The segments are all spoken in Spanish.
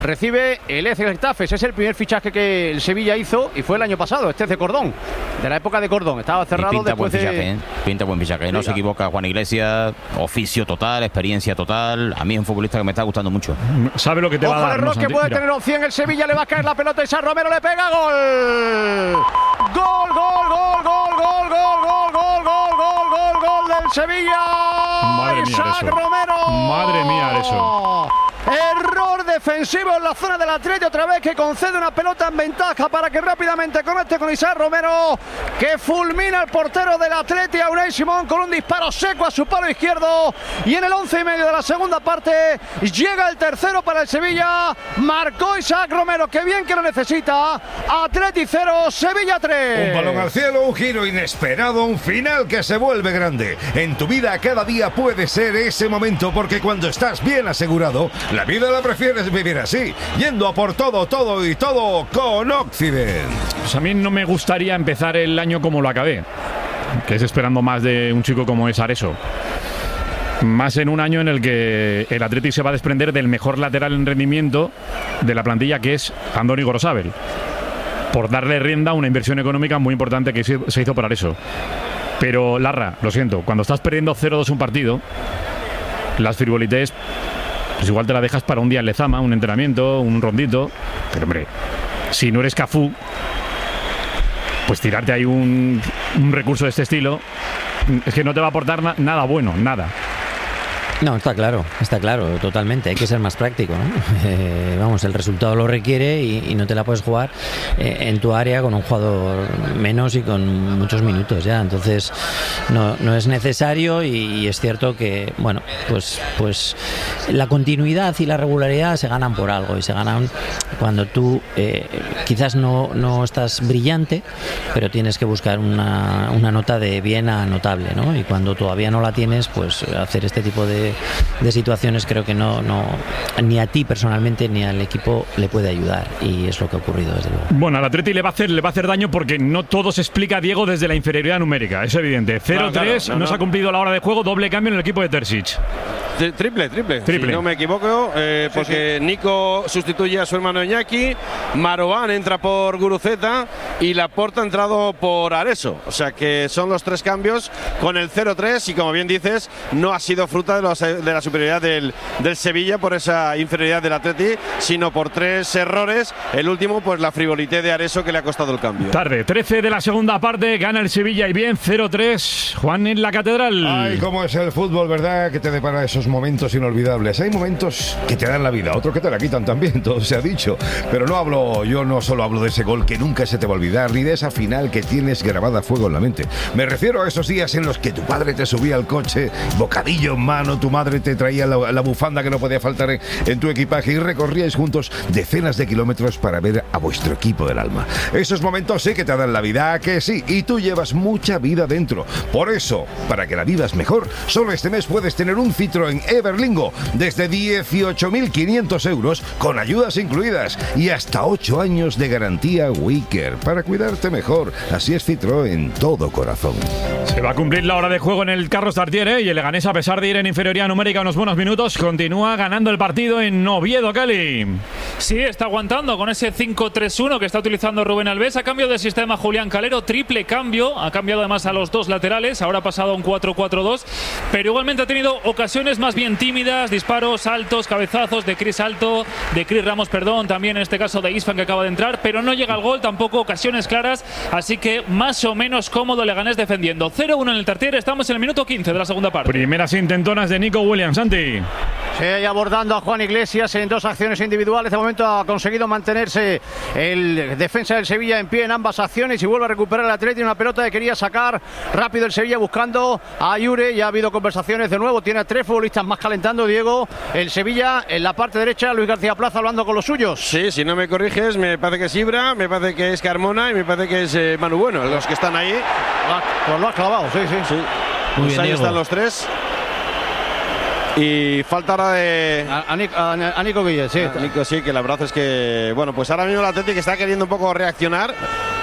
Recibe el Getafe. Ese es el primer fichaje que el Sevilla hizo y fue el año pasado. Este es de Cordón, de la época de Cordón. Estaba cerrado pinta después buen fichaje, de... Pinta buen fichaje. No se equivoca Juan Iglesias. Oficio total, experiencia total. A mí es un futbolista que me está gustando mucho. Sabe lo que te va a dar. Ojo, que puede tener opción. El Sevilla le va a caer la pelota y San Romero le pega. ¡Gol! ¡Gol, gol, gol, gol, gol, gol, gol, gol, gol, gol, gol, gol del Sevilla! Madre mía, San Romero. Madre mía, eso. Error defensivo en la zona del Atleti, otra vez que concede una pelota en ventaja para que rápidamente conecte con Isaac Romero, que fulmina al portero del Atleti, a Unai Simón, con un disparo seco a su palo izquierdo. Y en el 11:30 de la segunda parte llega el tercero para el Sevilla. Marcó Isaac Romero, que bien que lo necesita. Atleti 0, Sevilla 3. Un balón al cielo, un giro inesperado, un final que se vuelve grande. En tu vida cada día puede ser ese momento, porque cuando estás bien asegurado, la vida la prefieres vivir así, yendo a por todo, todo y todo con Occident. Pues a mí no me gustaría empezar el año como lo acabé, que es esperando más de un chico como es Areso. Más en un año en el que el Atleti se va a desprender del mejor lateral en rendimiento de la plantilla, que es Andoni Gorosabel, por darle rienda a una inversión económica muy importante que se hizo por Areso. Pero Larra, lo siento, cuando estás perdiendo 0-2 un partido, las frivolités pues igual te la dejas para un día en Lezama, un entrenamiento, un rondito. Pero hombre, si no eres Cafú, pues tirarte ahí un recurso de este estilo es que no te va a aportar nada bueno, nada. No, está claro, totalmente. Hay que ser más práctico, ¿no? Vamos, el resultado lo requiere y no te la puedes jugar en tu área con un jugador menos y con muchos minutos ya. Entonces, no es necesario y es cierto que, bueno, pues la continuidad y la regularidad se ganan por algo y se ganan cuando tú quizás no estás brillante, pero tienes que buscar una nota de bien a notable, ¿no? Y cuando todavía no la tienes, pues hacer este tipo de situaciones creo que no ni a ti personalmente ni al equipo le puede ayudar, y es lo que ha ocurrido desde luego. Bueno, al Atleti le va a hacer daño porque no todo se explica, Diego, desde la inferioridad numérica, es evidente. 0-3, no se ha cumplido la hora de juego, doble cambio en el equipo de Terzic. Triple. Si no me equivoco, porque sí. Nico sustituye a su hermano Iñaki, Marouane entra por Guruceta y Laporta ha entrado por Areso. O sea que son los tres cambios con el 0-3 y, como bien dices, no ha sido fruta de la superioridad del Sevilla por esa inferioridad del Atleti, sino por tres errores. El último, pues la frivolité de Areso, que le ha costado el cambio. Tarde, 13 de la segunda parte, gana el Sevilla y bien, 0-3. Juan en la Catedral. Ay, cómo es el fútbol, ¿verdad? Que te depara esos momentos inolvidables. Hay momentos que te dan la vida, otros que te la quitan también, todo se ha dicho. Pero yo no solo hablo de ese gol que nunca se te va a olvidar, ni de esa final que tienes grabada a fuego en la mente. Me refiero a esos días en los que tu padre te subía al coche, bocadillo en mano, tu madre te traía la bufanda que no podía faltar en tu equipaje y recorríais juntos decenas de kilómetros para ver a vuestro equipo del alma. Esos momentos sí que te dan la vida, ¿a que sí? Y tú llevas mucha vida dentro. Por eso, para que la vivas mejor, solo este mes puedes tener un Citroën Everlingo desde 18.500 euros con ayudas incluidas y hasta 8 años de garantía Wicker para cuidarte mejor. Así es Citroën, todo corazón. Se va a cumplir la hora de juego en el Carlos Tartiere y el Leganés, a pesar de ir en inferioridad numérica unos buenos minutos, continúa ganando el partido en Oviedo, Cali. Sí, está aguantando con ese 5-3-1 que está utilizando Rubén Alves. Ha cambiado de sistema Julián Calero, triple cambio. Ha cambiado además a los dos laterales. Ahora ha pasado a un 4-4-2. Pero igualmente ha tenido ocasiones más bien tímidas, disparos altos, cabezazos de Chris Ramos, también en este caso de Isfan, que acaba de entrar. Pero no llega al gol, tampoco ocasiones claras. Así que más o menos cómodo Leganés defendiendo. 0-1 en el Tartiere. Estamos en el minuto 15 de la segunda parte. Primeras intentonas de Nico Williams, Santi. Sí, abordando a Juan Iglesias en dos acciones individuales. De momento ha conseguido mantenerse el defensa del Sevilla en pie en ambas acciones y vuelve a recuperar el Atleti. Una pelota que quería sacar rápido el Sevilla buscando a Ayure. Ya ha habido conversaciones de nuevo. Tiene a tres futbolistas más calentando, Diego. El Sevilla en la parte derecha, Luis García Plaza hablando con los suyos. Sí, si no me corriges, me parece que es Ibra, me parece que es Carmona y me parece que es Manu Bueno, los que están ahí. Pues lo has clavado, sí. Muy bien, ahí Diego. Están los tres. Y falta ahora de a Nico Guille, sí. Nico, sí, que la verdad es que, bueno, pues ahora mismo el Atlético está queriendo un poco reaccionar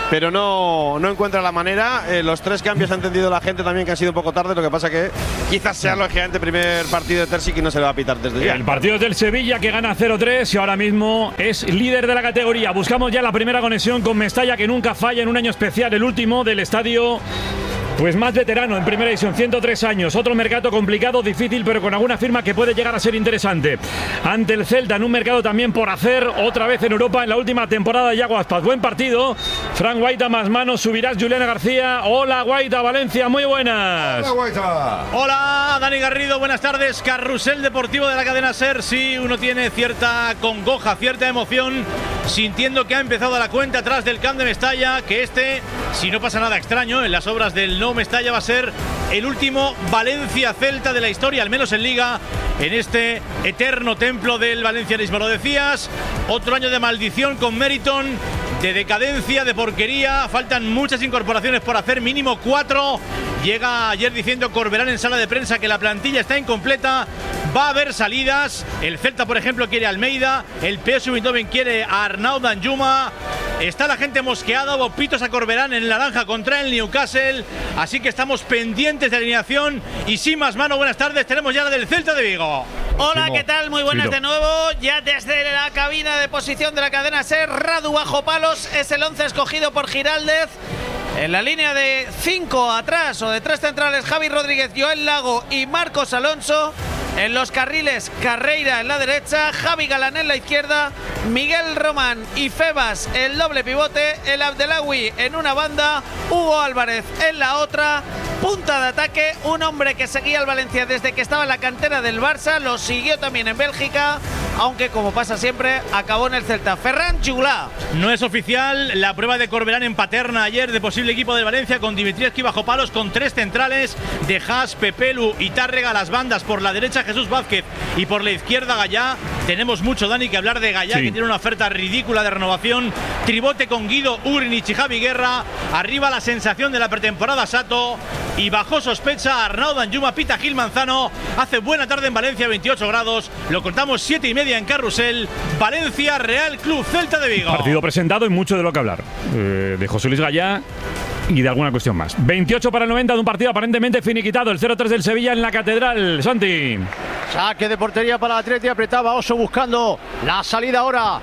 pero no encuentra la manera. Los 3 cambios ha entendido la gente también que han sido un poco tarde, lo que pasa que quizás sea lógicamente primer partido de Terzic y no se le va a pitar desde ya. El partido es del Sevilla, que gana 0-3 y ahora mismo es líder de la categoría. Buscamos ya la primera conexión con Mestalla, que nunca falla en un año especial, el último del estadio pues más veterano en primera división, 103 años. Otro mercado complicado, difícil, pero con alguna firma que puede llegar a ser interesante. Ante el Celta, en un mercado también por hacer, otra vez en Europa, en la última temporada de Yago Aspas. Buen partido. Fran Guaita más manos, Subirás, Juliana García. Hola, Guaita, Valencia, muy buenas. Hola, Guaita. Hola, Dani Garrido, buenas tardes. Carrusel deportivo de la cadena SER. Sí, uno tiene cierta congoja, cierta emoción, sintiendo que ha empezado la cuenta atrás del Camp de Mestalla, que si no pasa nada extraño, en las obras del Mestalla va a ser el último Valencia-Celta de la historia, al menos en Liga, en este eterno templo del valencianismo. Lo decías, otro año de maldición con Meriton, de decadencia, de porquería. Faltan muchas incorporaciones por hacer, mínimo 4. Llega ayer diciendo Corberán en sala de prensa que la plantilla está incompleta. Va a haber salidas. El Celta, por ejemplo, quiere a Almeida. El PSV Eindhoven quiere a Arnaud Danjuma. Está la gente mosqueada. Hubo pitos a Corberán en naranja contra el Newcastle. Así que estamos pendientes de alineación. Y sin más mano, buenas tardes. Tenemos ya la del Celta de Vigo. Hola, ¿qué tal? Muy buenas de nuevo. Ya desde la cabina de posición de la cadena SER, Radu bajo palos es el 11 escogido por Giraldez. En la línea de 5 atrás o de 3 centrales, Javi Rodríguez, Joel Lago y Marcos Alonso. En los carriles, Carreira en la derecha, Javi Galán en la izquierda, Miguel Román y Febas el doble pivote, el Abdelawi en una banda, Hugo Álvarez en la otra. Punta de ataque, un hombre que seguía al Valencia desde que estaba en la cantera del Barça, lo siguió también en Bélgica, aunque como pasa siempre, acabó en el Celta. Ferran Chugulá. No es oficial la prueba de Corberán en Paterna ayer de posible equipo del Valencia, con Dimitrievski bajo palos, con 3 centrales, de Haas, Pepelu y Tárrega, las bandas por la derecha Jesús Vázquez y por la izquierda Gallá. Tenemos mucho, Dani, que hablar de Gallá, que tiene una oferta ridícula de renovación. Tribote con Guido, Urinich y Javi Guerra. Arriba la sensación de la pretemporada, Sato. Y bajo sospecha Arnaud Danjuma, Pita Gil Manzano. Hace buena tarde en Valencia, 28 grados. Lo contamos 7:30 en Carrusel. Valencia, Real Club Celta de Vigo. Partido presentado y mucho de lo que hablar. De José Luis Gallá y de alguna cuestión más. 28 para el 90 de un partido aparentemente finiquitado. El 0-3 del Sevilla en la Catedral. Santi. Saque de portería para el Atleti. Apretaba Oso buscando la salida ahora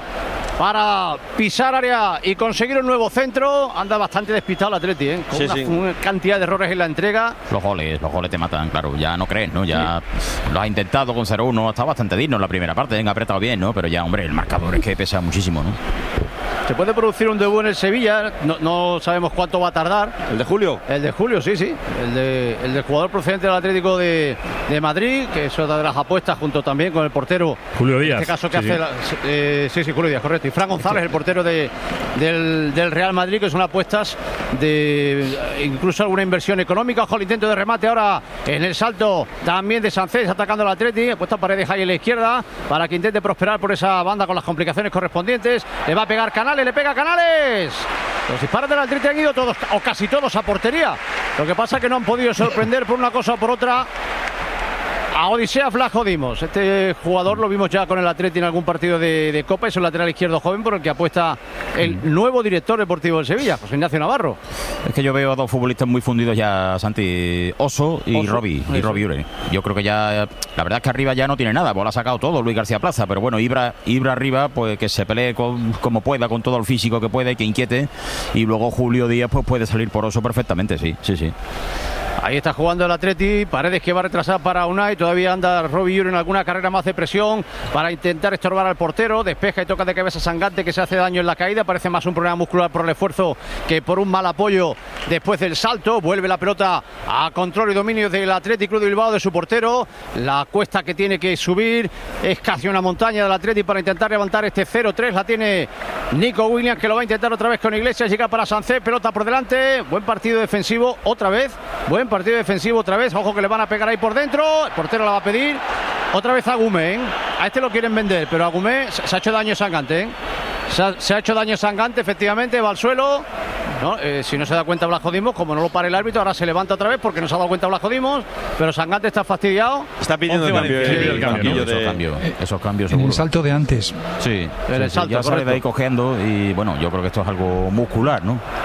para pisar área y conseguir un nuevo centro. Anda bastante despistado el Atleti, con una cantidad de errores en la entrega. Los goles te matan, claro. Ya no crees, ¿no? Ya lo has intentado con 0-1. Está bastante digno en la primera parte. Ha apretado bien, ¿no? Pero ya, hombre, el marcador es que pesa muchísimo, ¿no? Se puede producir un debut en el Sevilla, no sabemos cuánto va a tardar. ¿El de julio? El de julio, sí. El del jugador procedente del Atlético de Madrid, que es otra de las apuestas, junto también con el portero Julio Díaz. En este caso que hace Julio Díaz, correcto. Y Fran González, el portero del Real Madrid, que son apuestas de incluso alguna inversión económica. Ojo al intento de remate ahora en el salto también de Sancés, atacando al Atleti. Apuesta Paredes ahí en la izquierda para que intente prosperar por esa banda con las complicaciones correspondientes. Le va a pegar Canales. Le pega Canales. Los disparos del Atleti han ido todos o casi todos a portería. Lo que pasa es que no han podido sorprender por una cosa o por otra a Odisea Vlachodimos. Este jugador lo vimos ya con el Atleti en algún partido de Copa. Es un lateral izquierdo joven por el que apuesta el nuevo director deportivo del Sevilla, José Ignacio Navarro. Es que yo veo a dos futbolistas muy fundidos ya, Santi. Oso y Robbie Ure. Yo creo que ya, la verdad es que arriba ya no tiene nada, pues lo ha sacado todo Luis García Plaza, pero bueno, Ibra arriba, pues que se pelee como pueda, con todo el físico que puede, que inquiete, y luego Julio Díaz pues puede salir por Oso perfectamente, sí. Ahí está jugando el Atleti, Paredes que va a retrasar para Unai, todavía anda Robbie Ure en alguna carrera más de presión para intentar estorbar al portero, despeja y toca de cabeza Sangante, que se hace daño en la caída, parece más un problema muscular por el esfuerzo que por un mal apoyo después del salto. Vuelve la pelota a control y dominio del Athletic Club de Bilbao, de su portero. La cuesta que tiene que subir es casi una montaña del Athletic para intentar levantar este 0-3, la tiene Nico Williams, que lo va a intentar otra vez con Iglesias, llega para Sancet, pelota por delante, buen partido defensivo otra vez, ojo que le van a pegar ahí por dentro, el portero la va a pedir, otra vez a Agumé, a este lo quieren vender, pero Agumé se ha hecho daño Sangante, se ha hecho daño Sangante, efectivamente, va al suelo, ¿no? Si no se da cuenta Vlachodimos, como no lo para el árbitro, ahora se levanta otra vez porque no se ha dado cuenta Vlachodimos, pero Sangante está fastidiado. Está pidiendo el cambio. Esos cambios en el salto de antes. Sí, en el salto, ya sale de ahí cogiendo y bueno, yo creo que esto es algo muscular, ¿no?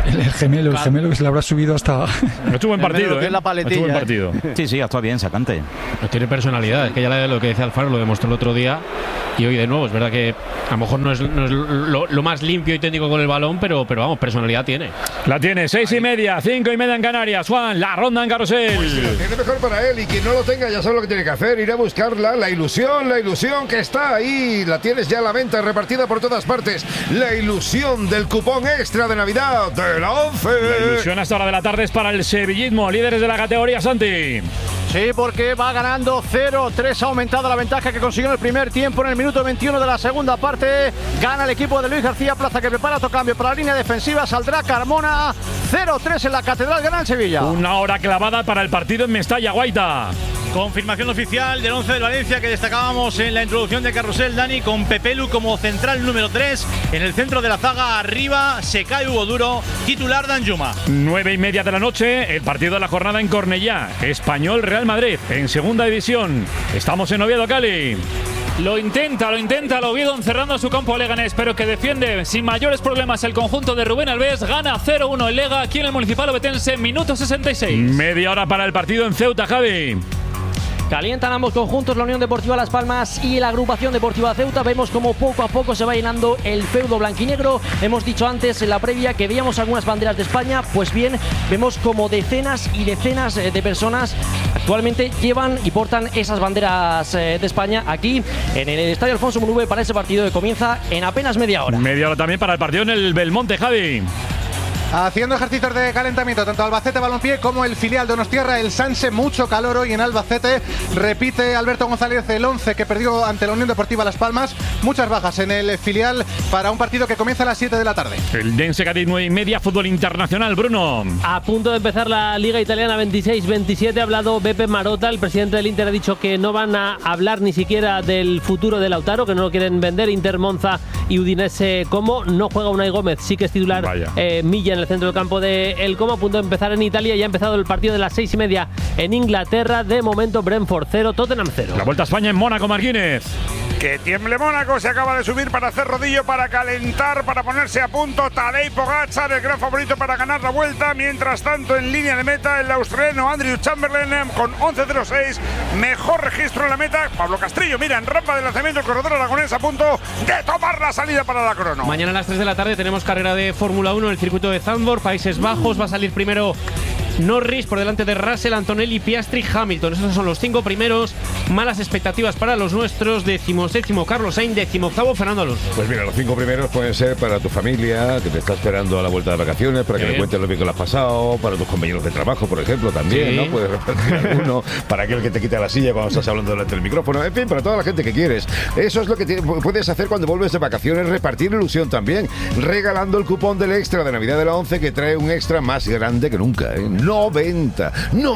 El gemelo que se le habrá subido hasta... Ha hecho buen partido, ¿eh? Ha hecho buen partido. Sí, ha estado bien, sacante. No tiene personalidad, es que ya lo que decía Alfaro lo demostró el otro día y hoy de nuevo. Es verdad que a lo mejor no es lo más limpio y técnico con el balón, pero vamos, personalidad tiene. La tiene, 6:30, 5:30 en Canarias. Juan, la ronda en Carrusel. Pues lo tiene mejor para él, y quien no lo tenga ya sabe lo que tiene que hacer, ir a buscarla, la ilusión que está ahí, la tienes ya a la venta, repartida por todas partes, la ilusión del cupón extra de Navidad de la 11. La ilusión hasta hora de la tarde es para el sevillismo, líderes de la categoría, Santi. Sí, porque va ganando 0-3, ha aumentado la ventaja que consiguió en el primer tiempo. En el minuto 21 de la segunda parte gana el equipo de Luis García Plaza, que prepara otro cambio para la línea defensiva. Saldrá Carmona. 0-3 en la Catedral, gana el Sevilla. Una hora clavada para el partido en Mestalla, Guaita. Confirmación oficial del 11 del Valencia que destacábamos en la introducción de Carrusel, Dani, con Pepelu como central número 3. En el centro de la zaga, arriba, se cae Hugo Duro, titular Danjuma. 9:30 de la noche, el partido de la jornada en Cornellá. Español Real Madrid, en segunda división. Estamos en Oviedo, Cali. Lo intenta el Oviedo encerrando su campo a Leganés, pero que defiende sin mayores problemas el conjunto de Rubén Alves. Gana 0-1 el Lega aquí en el Municipal Ovetense, minuto 66. Media hora para el partido en Ceuta, Javi. Calientan ambos conjuntos, la Unión Deportiva Las Palmas y la Agrupación Deportiva Ceuta. Vemos como poco a poco se va llenando el feudo blanquinegro. Hemos dicho antes en la previa que veíamos algunas banderas de España. Pues bien, vemos como decenas y decenas de personas actualmente llevan y portan esas banderas de España aquí en el Estadio Alfonso Muruve para ese partido que comienza en apenas media hora. Media hora también para el partido en el Belmonte, Javi. Haciendo ejercicios de calentamiento tanto Albacete Balompié como el filial Donostiarra, el Sanse. Mucho calor hoy en Albacete. Repite Alberto González el 11 que perdió ante la Unión Deportiva Las Palmas. Muchas bajas en el filial para un partido que comienza a las 7 de la tarde. El Dense Cádiz 9:30, fútbol internacional, Bruno. A punto de empezar la Liga Italiana 26-27. Ha hablado Beppe Marotta, el presidente del Inter. Ha dicho que no van a hablar ni siquiera del futuro de Lautaro, que no lo quieren vender. Inter, Monza y Udinese Como. No juega Unai Gómez, sí que es titular Milla en el centro del campo de El Como. A punto de empezar en Italia. Ya ha empezado el partido de las 6:30 en Inglaterra. De momento Brentford 0, Tottenham 0. La Vuelta a España en Mónaco, Marquínez. Que tiemble Mónaco, se acaba de subir para hacer rodillo, para calentar, para ponerse a punto. Tadej Pogačar, el gran favorito para ganar la Vuelta. Mientras tanto, en línea de meta, el australiano Andrew Chamberlain con 11.06. Mejor registro en la meta. Pablo Castrillo, mira, en rampa de lanzamiento, el corredor aragonés a punto de tomar la salida para la crono. Mañana a las 3 de la tarde tenemos carrera de Fórmula 1 en el circuito de Zandvoort, Países Bajos. Va a salir primero Norris por delante de Russell, Antonelli, Piastri, Hamilton. Esos son los 5 primeros. Malas expectativas para los nuestros. 17º Carlos Sainz, 18º Fernando Alonso. Pues mira, los 5 primeros pueden ser para tu familia que te está esperando a la vuelta de vacaciones, para que le cuentes lo bien que lo has pasado, para tus compañeros de trabajo, por ejemplo, también, ¿no? Puedes repartir alguno, para aquel que te quita la silla cuando estás hablando delante del micrófono, en fin, para toda la gente que quieres. Eso es lo que puedes hacer cuando vuelves de vacaciones, repartir ilusión también, regalando el cupón del extra de Navidad de la 11, que trae un extra más grande que nunca, ¿eh? 90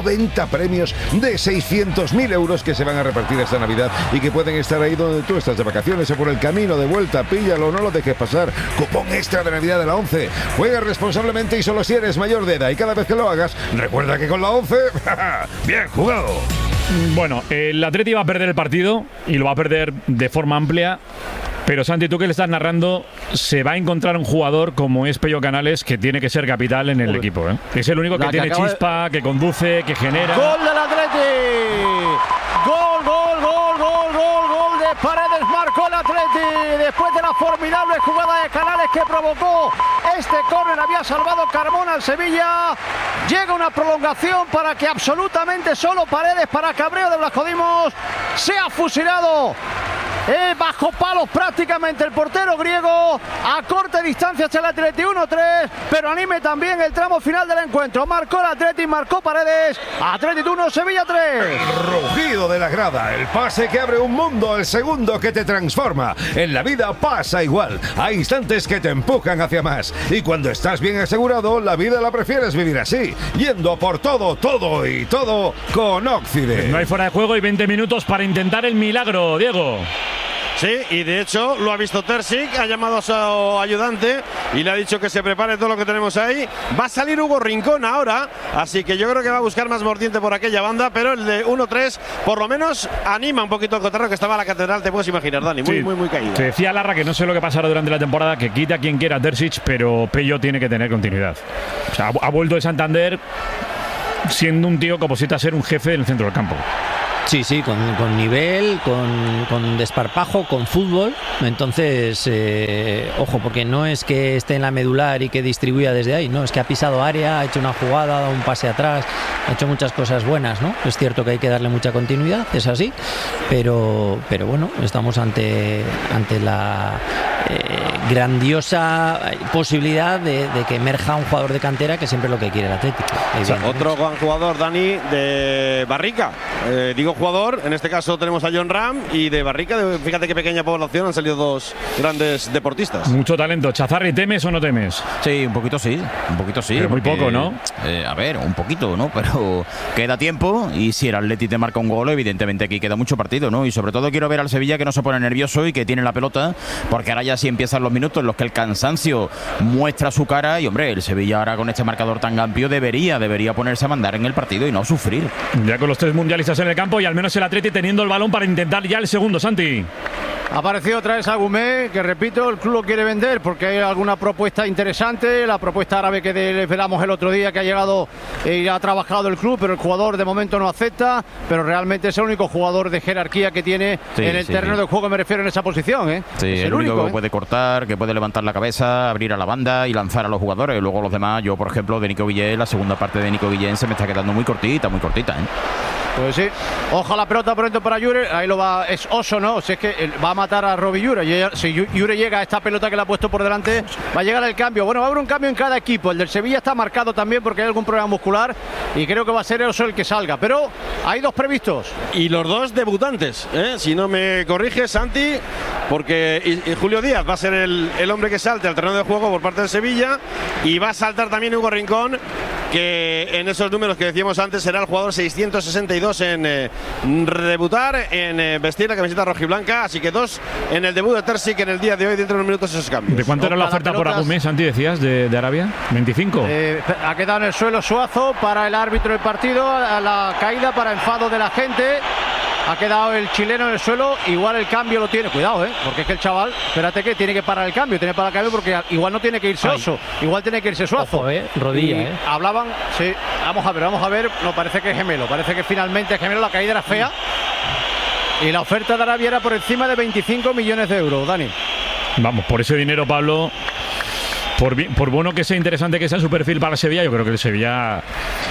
premios de 600.000 euros que se van a repartir esta Navidad y que pueden estar ahí donde tú estás de vacaciones o por el camino de vuelta. Píllalo, no lo dejes pasar. Cupón extra de Navidad de la 11. Juega responsablemente y solo si eres mayor de edad, y cada vez que lo hagas, recuerda que con la 11, bien jugado. Bueno, el Atleti va a perder el partido y lo va a perder de forma amplia. Pero Santi, tú que le estás narrando, se va a encontrar un jugador como es Pello Canales, que tiene que ser capital en el equipo, ¿eh? Es el único que tiene chispa, que conduce, que genera. ¡Gol del Atleti! ¡Gol de Paredes! Marcó el Atleti después de la formidable jugada de Canales que provocó este córner. Había salvado Carmona al Sevilla. Llega una prolongación para que absolutamente solo Paredes, para cabreo de Blasco Dimos, sea fusilado. Bajo palos prácticamente el portero griego, a corta distancia hacia el Atleti. 1-3, pero anime también el tramo final del encuentro. Marcó el Atleti, marcó Paredes. Atleti 1, Sevilla 3. El rugido de la grada, el pase que abre un mundo, el segundo que te transforma. En la vida pasa igual, hay instantes que te empujan hacia más, y cuando estás bien asegurado, la vida la prefieres vivir así, yendo por todo con Occident. No hay fuera de juego y 20 minutos para intentar el milagro, Diego. Sí, y de hecho lo ha visto Terzic, ha llamado a su ayudante y le ha dicho que se prepare todo lo que tenemos ahí. Va a salir Hugo Rincón ahora, así que yo creo que va a buscar más mordiente por aquella banda, pero el de 1-3 por lo menos anima un poquito el cotarro que estaba en la catedral, te puedes imaginar, Dani, muy caído. Te decía Larra que no sé lo que pasará durante la temporada, que quita a quien quiera Terzic, pero Pello tiene que tener continuidad. O sea, ha vuelto de Santander siendo un tío que oposita ser un jefe del centro del campo. Sí, con nivel, con desparpajo, con fútbol. Entonces, ojo, porque no es que esté en la medular y que distribuya desde ahí, no, es que ha pisado área, ha hecho una jugada, ha dado un pase atrás, ha hecho muchas cosas buenas, ¿no? Es cierto que hay que darle mucha continuidad, es así, pero bueno, estamos ante la grandiosa posibilidad de que emerja un jugador de cantera, que siempre es lo que quiere el Atlético. O sea, otro gran jugador, Dani, de Barrica. Digo jugador, en este caso tenemos a John Ram, y de Barrica, fíjate qué pequeña población, han salido dos grandes deportistas. Mucho talento. Chazarri, ¿temes o no temes? Sí, un poquito sí. Pero muy poco, ¿no? A ver, un poquito, ¿no? Pero queda tiempo, y si el Atleti te marca un gol, evidentemente aquí queda mucho partido, ¿no? Y sobre todo quiero ver al Sevilla que no se pone nervioso y que tiene la pelota, porque ahora ya sí empiezan los minutos en los que el cansancio muestra su cara, y hombre, el Sevilla ahora con este marcador tan amplio debería ponerse a mandar en el partido y no sufrir. Ya con los 3 mundialistas en el campo y al menos el Atleti teniendo el balón para intentar ya el segundo, Santi. Ha aparecido otra vez Agumé, que repito, el club lo quiere vender porque hay alguna propuesta interesante, la propuesta árabe que les veramos el otro día, que ha llegado y ha trabajado el club, pero el jugador de momento no acepta, pero realmente es el único jugador de jerarquía que tiene en el terreno de juego, me refiero, en esa posición, ¿eh? Sí, es el único que puede cortar, que puede levantar la cabeza, abrir a la banda y lanzar a los jugadores. Luego los demás, yo por ejemplo de Nico Guillén, la segunda parte de Nico Guillén se me está quedando muy cortita, ¿eh? Pues sí, ojalá pelota pronto para Jure, ahí lo va, es Oso, ¿no? Si es que va a matar a Robbie Jure, si Jure llega a esta pelota que le ha puesto por delante, va a llegar el cambio. Bueno, va a haber un cambio en cada equipo, el del Sevilla está marcado también porque hay algún problema muscular y creo que va a ser Oso el que salga, pero hay 2 previstos. Y los 2 debutantes, si no me corriges, Santi, porque y Julio Díaz va a ser el hombre que salte al terreno de juego por parte del Sevilla, y va a saltar también Hugo Rincón, que en esos números que decíamos antes será el jugador 662 en debutar, en vestir la camiseta rojiblanca, así que 2 en el debut de Terzic en el día de hoy, dentro de unos minutos esos cambios. ¿De cuánto era la oferta por Agumé, Santi, decías, de Arabia? ¿25? Ha quedado en el suelo Suazo para el árbitro del partido, a la caída para enfado de la gente. Ha quedado el chileno en el suelo, igual el cambio lo tiene, cuidado, porque es que el chaval, espérate que tiene que parar el cambio, porque igual no tiene que irse Oso, igual tiene que irse Suazo. Ojo, rodilla, Hablaban, sí, vamos a ver, no, parece que es gemelo, parece que finalmente es gemelo, la caída era fea. Y la oferta de Arabia era por encima de 25 millones de euros, Dani. Vamos, por ese dinero, Pablo, por bueno que sea interesante que sea su perfil para el Sevilla, yo creo que el Sevilla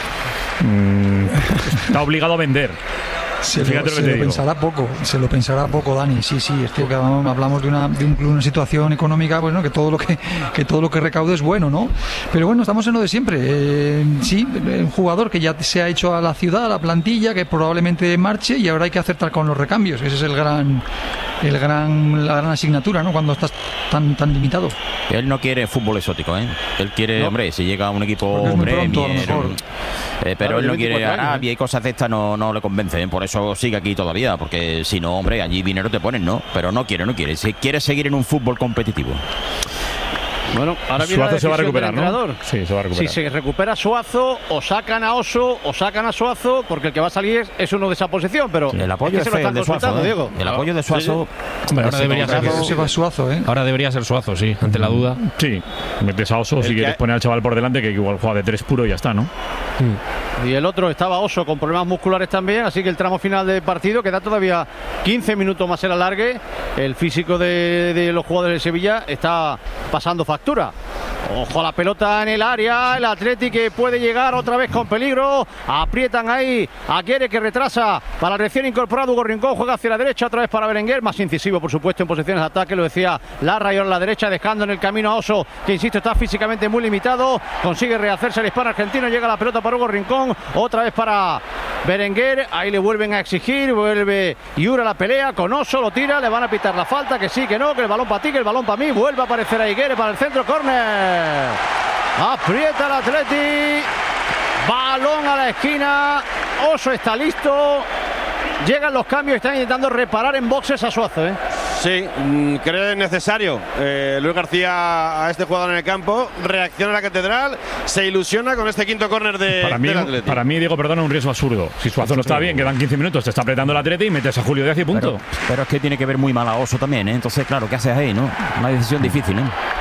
está obligado a vender. Se lo pensará poco, Dani. Sí, es cierto que hablamos de un club, una situación económica, pues no, que todo lo que recaude es bueno, ¿no? Pero bueno, estamos en lo de siempre. Un jugador que ya se ha hecho a la ciudad, a la plantilla, que probablemente marche, y ahora hay que acertar con los recambios. Ese es la gran asignatura, ¿no? Cuando estás tan limitado. Él no quiere fútbol exótico, ¿eh? Él quiere, no. Hombre, si llega a un equipo pero claro, él no quiere Arabia y cosas de estas, no le convencen, por eso sigue aquí todavía, porque si no, hombre, allí dinero te ponen, ¿no? Pero no quiere, si quiere seguir en un fútbol competitivo. Bueno, ahora viene Suazo se va a recuperar, ¿no? Sí, se va a recuperar. Si se recupera Suazo, o sacan a Oso, o sacan a Suazo, porque el que va a salir es uno de esa posición, pero sí, el apoyo es de Suazo, Diego. El apoyo de Suazo. Sí. Ahora debería ser Suazo, Ahora debería ser Suazo, sí, ante la duda. Sí, metes a Oso si quieres poner al chaval por delante, que igual juega de 3 puro y ya está, ¿no? Y el otro estaba Oso con problemas musculares también, así que el tramo final del partido queda todavía 15 minutos más el alargue. El físico de los jugadores de Sevilla está pasando factura. Ojo a la pelota en el área, el Atleti que puede llegar otra vez con peligro, aprietan ahí a Guerre, que retrasa para el recién incorporado Hugo Rincón, juega hacia la derecha otra vez para Berenguer, más incisivo por supuesto en posiciones de ataque, lo decía Larra, y ahora a la derecha dejando en el camino a Oso, que insisto está físicamente muy limitado, consigue rehacerse el hispano argentino, llega la pelota para Hugo Rincón, otra vez para Berenguer, ahí le vuelven a exigir, vuelve Yura la pelea con Oso, lo tira, le van a pitar la falta, que sí, que no, que el balón para ti, que el balón para mí, vuelve a aparecer ahí Guerre para el centro, córner. Aprieta el Atleti, balón a la esquina, Oso está listo, llegan los cambios, están intentando reparar en boxes a Suazo, Sí, Sí, creo necesario. Luis García a este jugador en el campo, reacciona a la Catedral, se ilusiona con este quinto córner del Atleti. Para mí, Diego, perdona, un riesgo absurdo. Si Suazo no está bien, quedan 15 minutos, te está apretando el Atleti y metes a Julio Díaz y punto. Pero es que tiene que ver muy mal a Oso también, ¿eh? Entonces, claro, ¿qué haces ahí, no? Una decisión difícil, ¿eh?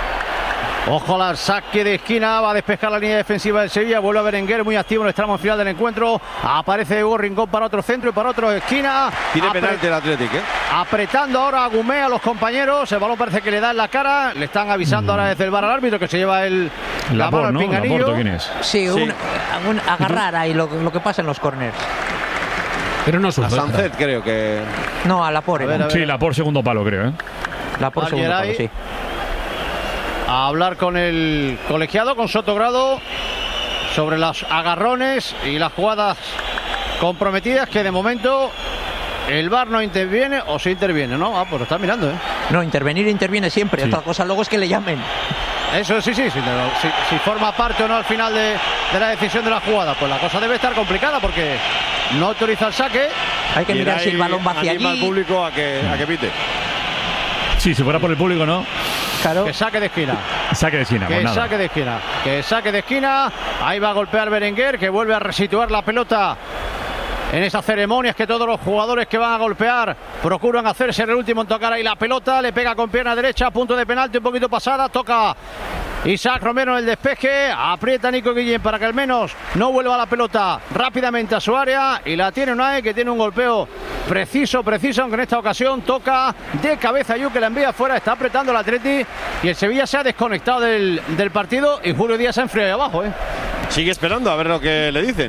Ojo al saque de esquina, va a despejar la línea defensiva del Sevilla, vuelve a Berenguer, muy activo en el tramo final del encuentro, aparece Hugo Rincón para otro centro y para otro esquina. Tiene penalti el Atlético, ¿eh? Apretando ahora a Gumé a los compañeros, el balón parece que le da en la cara, le están avisando ahora desde el VAR al árbitro que se lleva la mano al pinganillo. Laporte, ¿quién es? Sí, agarrar ahí lo que pasa en los corners. Pero no es a Sancet, creo que. No, a Laporte. Sí, Laporte segundo palo, creo, ¿eh? Laporte segundo palo, sí. A hablar con el colegiado, con Sotogrado, sobre los agarrones y las jugadas comprometidas, que de momento el VAR no interviene, o sí interviene, ¿no? Pues lo está mirando, ¿eh? No, interviene siempre. Sí. Otra cosa luego es que le llamen. Eso sí, si forma parte o no al final de la decisión de la jugada, pues la cosa debe estar complicada porque no autoriza el saque. Hay que mirar si el balón va hacia allí. Anima al público a que pite. Sí, si fuera por el público, ¿no? Claro. Que saque de esquina. Saque de esquina, que saque de esquina. Que saque de esquina. Ahí va a golpear Berenguer, que vuelve a resituar la pelota en esas ceremonias que todos los jugadores que van a golpear procuran hacerse el último en tocar ahí la pelota. Le pega con pierna derecha, punto de penalti, un poquito pasada. Toca Isaac Romero en el despeje. Aprieta Nico Guillén para que al menos no vuelva la pelota rápidamente a su área. Y la tiene Unai, que tiene un golpeo preciso, aunque en esta ocasión toca de cabeza Yu, que la envía afuera. Está apretando el Atleti y el Sevilla se ha desconectado del partido y Julio Díaz se ha enfriado ahí abajo, ¿eh? Sigue esperando a ver lo que le dicen.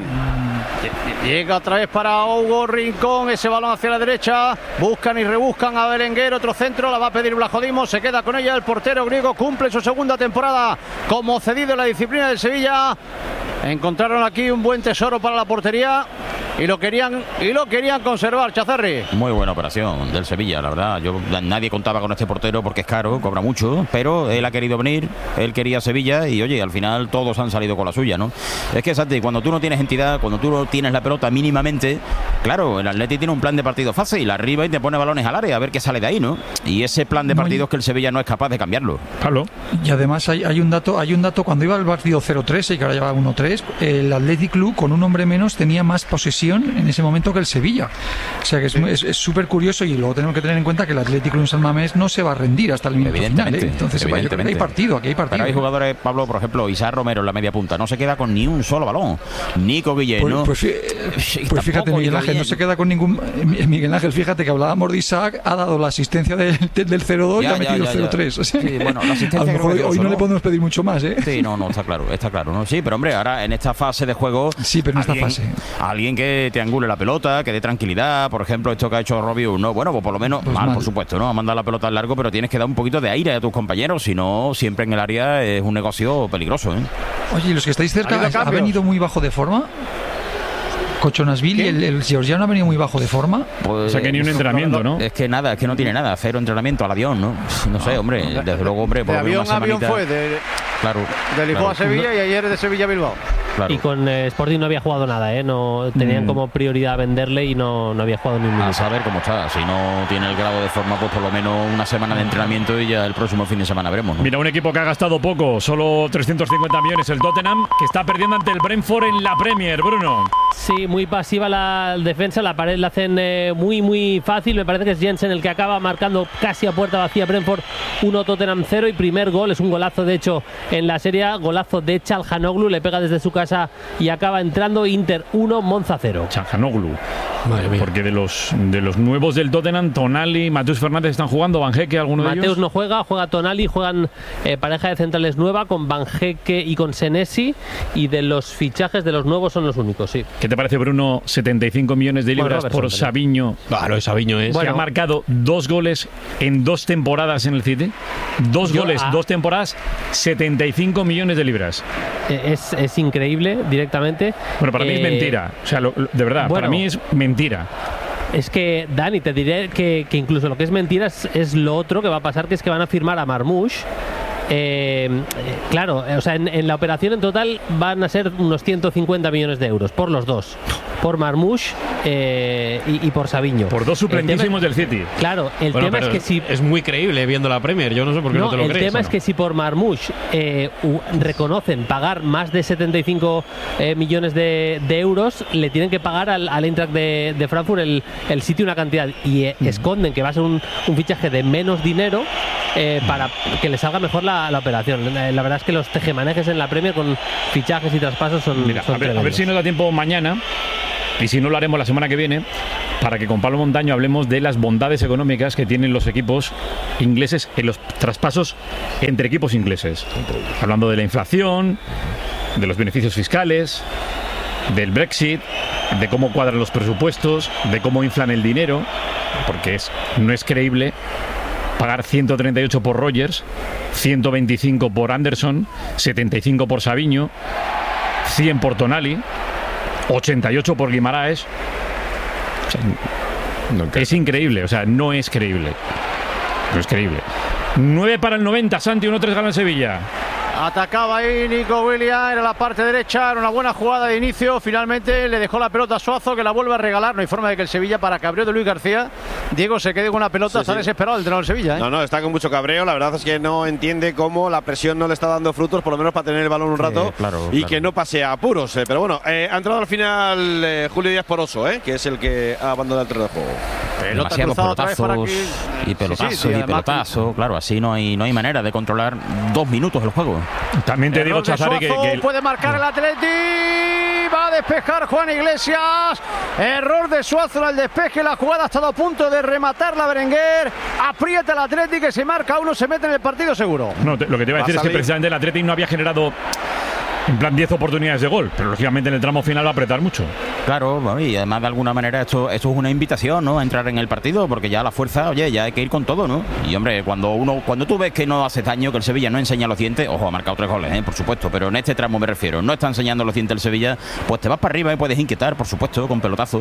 Llega otra vez para Hugo Rincón, ese balón hacia la derecha, buscan y rebuscan a Berenguer, otro centro, la va a pedir Blajodimo, se queda con ella el portero griego, cumple su segunda temporada como cedido en la disciplina del Sevilla. Encontraron aquí un buen tesoro para la portería y lo querían conservar, Chazarri. Muy buena operación del Sevilla, la verdad. Nadie contaba con este portero porque es caro, cobra mucho, pero él ha querido venir, él quería Sevilla y oye, al final todos han salido con la suya, ¿no? Es que, Santi, cuando tú no tienes entidad, cuando tú no tienes la pelota mínimamente, claro, el Atleti tiene un plan de partido fácil, arriba y te pone balones al área a ver qué sale de ahí, ¿no? Y ese plan de partido es que el Sevilla no es capaz de cambiarlo. Pablo. Y además hay un dato, cuando iba el partido 0-3 y que ahora lleva 1-3, el Athletic Club con un hombre menos tenía más posesión en ese momento que el Sevilla. O sea que es súper curioso y luego tenemos que tener en cuenta que el Athletic Club en San Mamés no se va a rendir hasta el minuto final, ¿eh? Entonces yo creo que hay partido. Pero hay jugadores, Pablo, por ejemplo, Isaac Romero en la media punta, no se queda con ni un solo balón. Nico Guillén, ¿no? Pues fíjate, Miguel Ángel no se queda con ningún. Miguel Ángel, fíjate que hablábamos de Isaac, ha dado la asistencia del 0-2 y ha metido el 0-3. O sea, sí, bueno, la asistencia a lo mejor hoy no le podemos pedir mucho más, ¿eh? Sí, no, está claro, ¿no? Sí, pero hombre, ahora en esta fase de juego. Sí, pero en esta fase. Alguien que te angule la pelota, que dé tranquilidad, por ejemplo, esto que ha hecho Robbie, no, bueno, pues por lo menos, pues mal, por supuesto, ¿no? Ha mandado la pelota al largo, pero tienes que dar un poquito de aire a tus compañeros, si no, siempre en el área es un negocio peligroso, ¿eh? Oye, ¿y los que estáis cerca ha venido muy bajo de forma? Cochonasville y el Georgiano ha venido muy bajo de forma. Pues, o sea que ni un entrenamiento, ¿no? Es que nada, es que no tiene nada, cero entrenamiento al avión, ¿no? No sé, hombre, desde luego, hombre, por avión fue de Lisboa a Sevilla y ayer de Sevilla a Bilbao. Claro. Y con Sporting no había jugado nada, ¿eh? No tenían como prioridad venderle y no había jugado ni un minuto. A saber cómo está. Si no tiene el grado de forma, pues por lo menos una semana de entrenamiento y ya el próximo fin de semana veremos, ¿no? Mira, un equipo que ha gastado poco, solo 350 millones, el Tottenham, que está perdiendo ante el Brentford en la Premier, Bruno. Sí, muy pasiva la defensa, la pared la hacen muy fácil. Me parece que es Jensen el que acaba marcando casi a puerta vacía Brentford 1, Tottenham 0 y primer gol, es un golazo de hecho en la Serie, golazo de Çalhanoğlu, le pega desde su casa y acaba entrando. Inter 1, Monza 0. Çalhanoğlu. Porque de los nuevos del Tottenham, Tonali, Mateus Fernández están jugando, Van Hecke, alguno de ellos. Mateus no juega Tonali, juegan pareja de centrales nueva con Van Hecke y con Senesi, y de los fichajes de los nuevos son los únicos, sí. ¿Qué te parece, Bruno? 75 millones de libras por Savinho. Claro, Savinho es. Que ha marcado 2 goles en 2 temporadas en el City. 2 goles, 2 temporadas, 75 millones de libras. Es increíble directamente. Bueno, para mí es mentira. O sea, de verdad, para mí es mentira. Es que, Dani, te diré que incluso lo que es mentira es lo otro que va a pasar, que es que van a firmar a Marmoush claro, o sea, en la operación en total van a ser unos 150 millones de euros por los dos, por Marmoush y por Savinho. Por dos suplentísimos del City. Claro, el tema es que si... Es muy creíble viendo la Premier, yo no sé por qué no te lo crees. El tema es que si por Marmoush reconocen pagar más de 75 millones de euros, le tienen que pagar al Eintracht de Frankfurt el City una cantidad y esconden que va a ser un fichaje de menos dinero para que le salga mejor la operación. La verdad es que los tejemanejes en la Premier con fichajes y traspasos son a ver si nos da tiempo mañana, y si no lo haremos la semana que viene, para que con Pablo Montaño hablemos de las bondades económicas que tienen los equipos ingleses en los traspasos entre equipos ingleses. Hablando de la inflación, de los beneficios fiscales, del Brexit, de cómo cuadran los presupuestos, de cómo inflan el dinero, porque no es creíble pagar 138 por Rodgers, 125 por Anderson, 75 por Savinho, 100 por Tonali, 88 por Guimaraes. O sea, es increíble, o sea, no es creíble. No es creíble. 9 para el 90, Santi, 1-3 gana el Sevilla. Atacaba ahí Nico Williams, era la parte derecha, era una buena jugada de inicio, finalmente le dejó la pelota a Suazo, que la vuelve a regalar. No hay forma de que el Sevilla, para cabreo de Luis García, Diego se quede con una pelota. Está desesperado el entrenador del Sevilla, No, está con mucho cabreo, la verdad es que no entiende cómo la presión no le está dando frutos, por lo menos para tener el balón un rato, que no pase a apuros, pero bueno, ha entrado al final Julio Díaz Poroso, que es el que ha abandonado el terreno de juego. Demasiados pelotazos y pelotazos, claro, así no hay manera de controlar 2 minutos el juego. También te digo, Chazari, que puede marcar el Atleti, va a despejar Juan Iglesias, error de Suazo en el despeje, la jugada ha estado a punto de rematar la Berenguer, aprieta el Atleti, que se marca uno, se mete en el partido seguro. No, lo que te iba a decir es que precisamente el Atleti no había generado en plan 10 oportunidades de gol, pero lógicamente en el tramo final va a apretar mucho. Claro, y además de alguna manera esto es una invitación, ¿no?, a entrar en el partido, porque ya la fuerza, ya hay que ir con todo, ¿no? Y hombre, cuando tú ves que no hace daño, que el Sevilla no enseña los dientes, ojo, ha marcado 3 goles, por supuesto, pero en este tramo me refiero, no está enseñando los dientes el Sevilla, pues te vas para arriba y puedes inquietar, por supuesto, con pelotazos.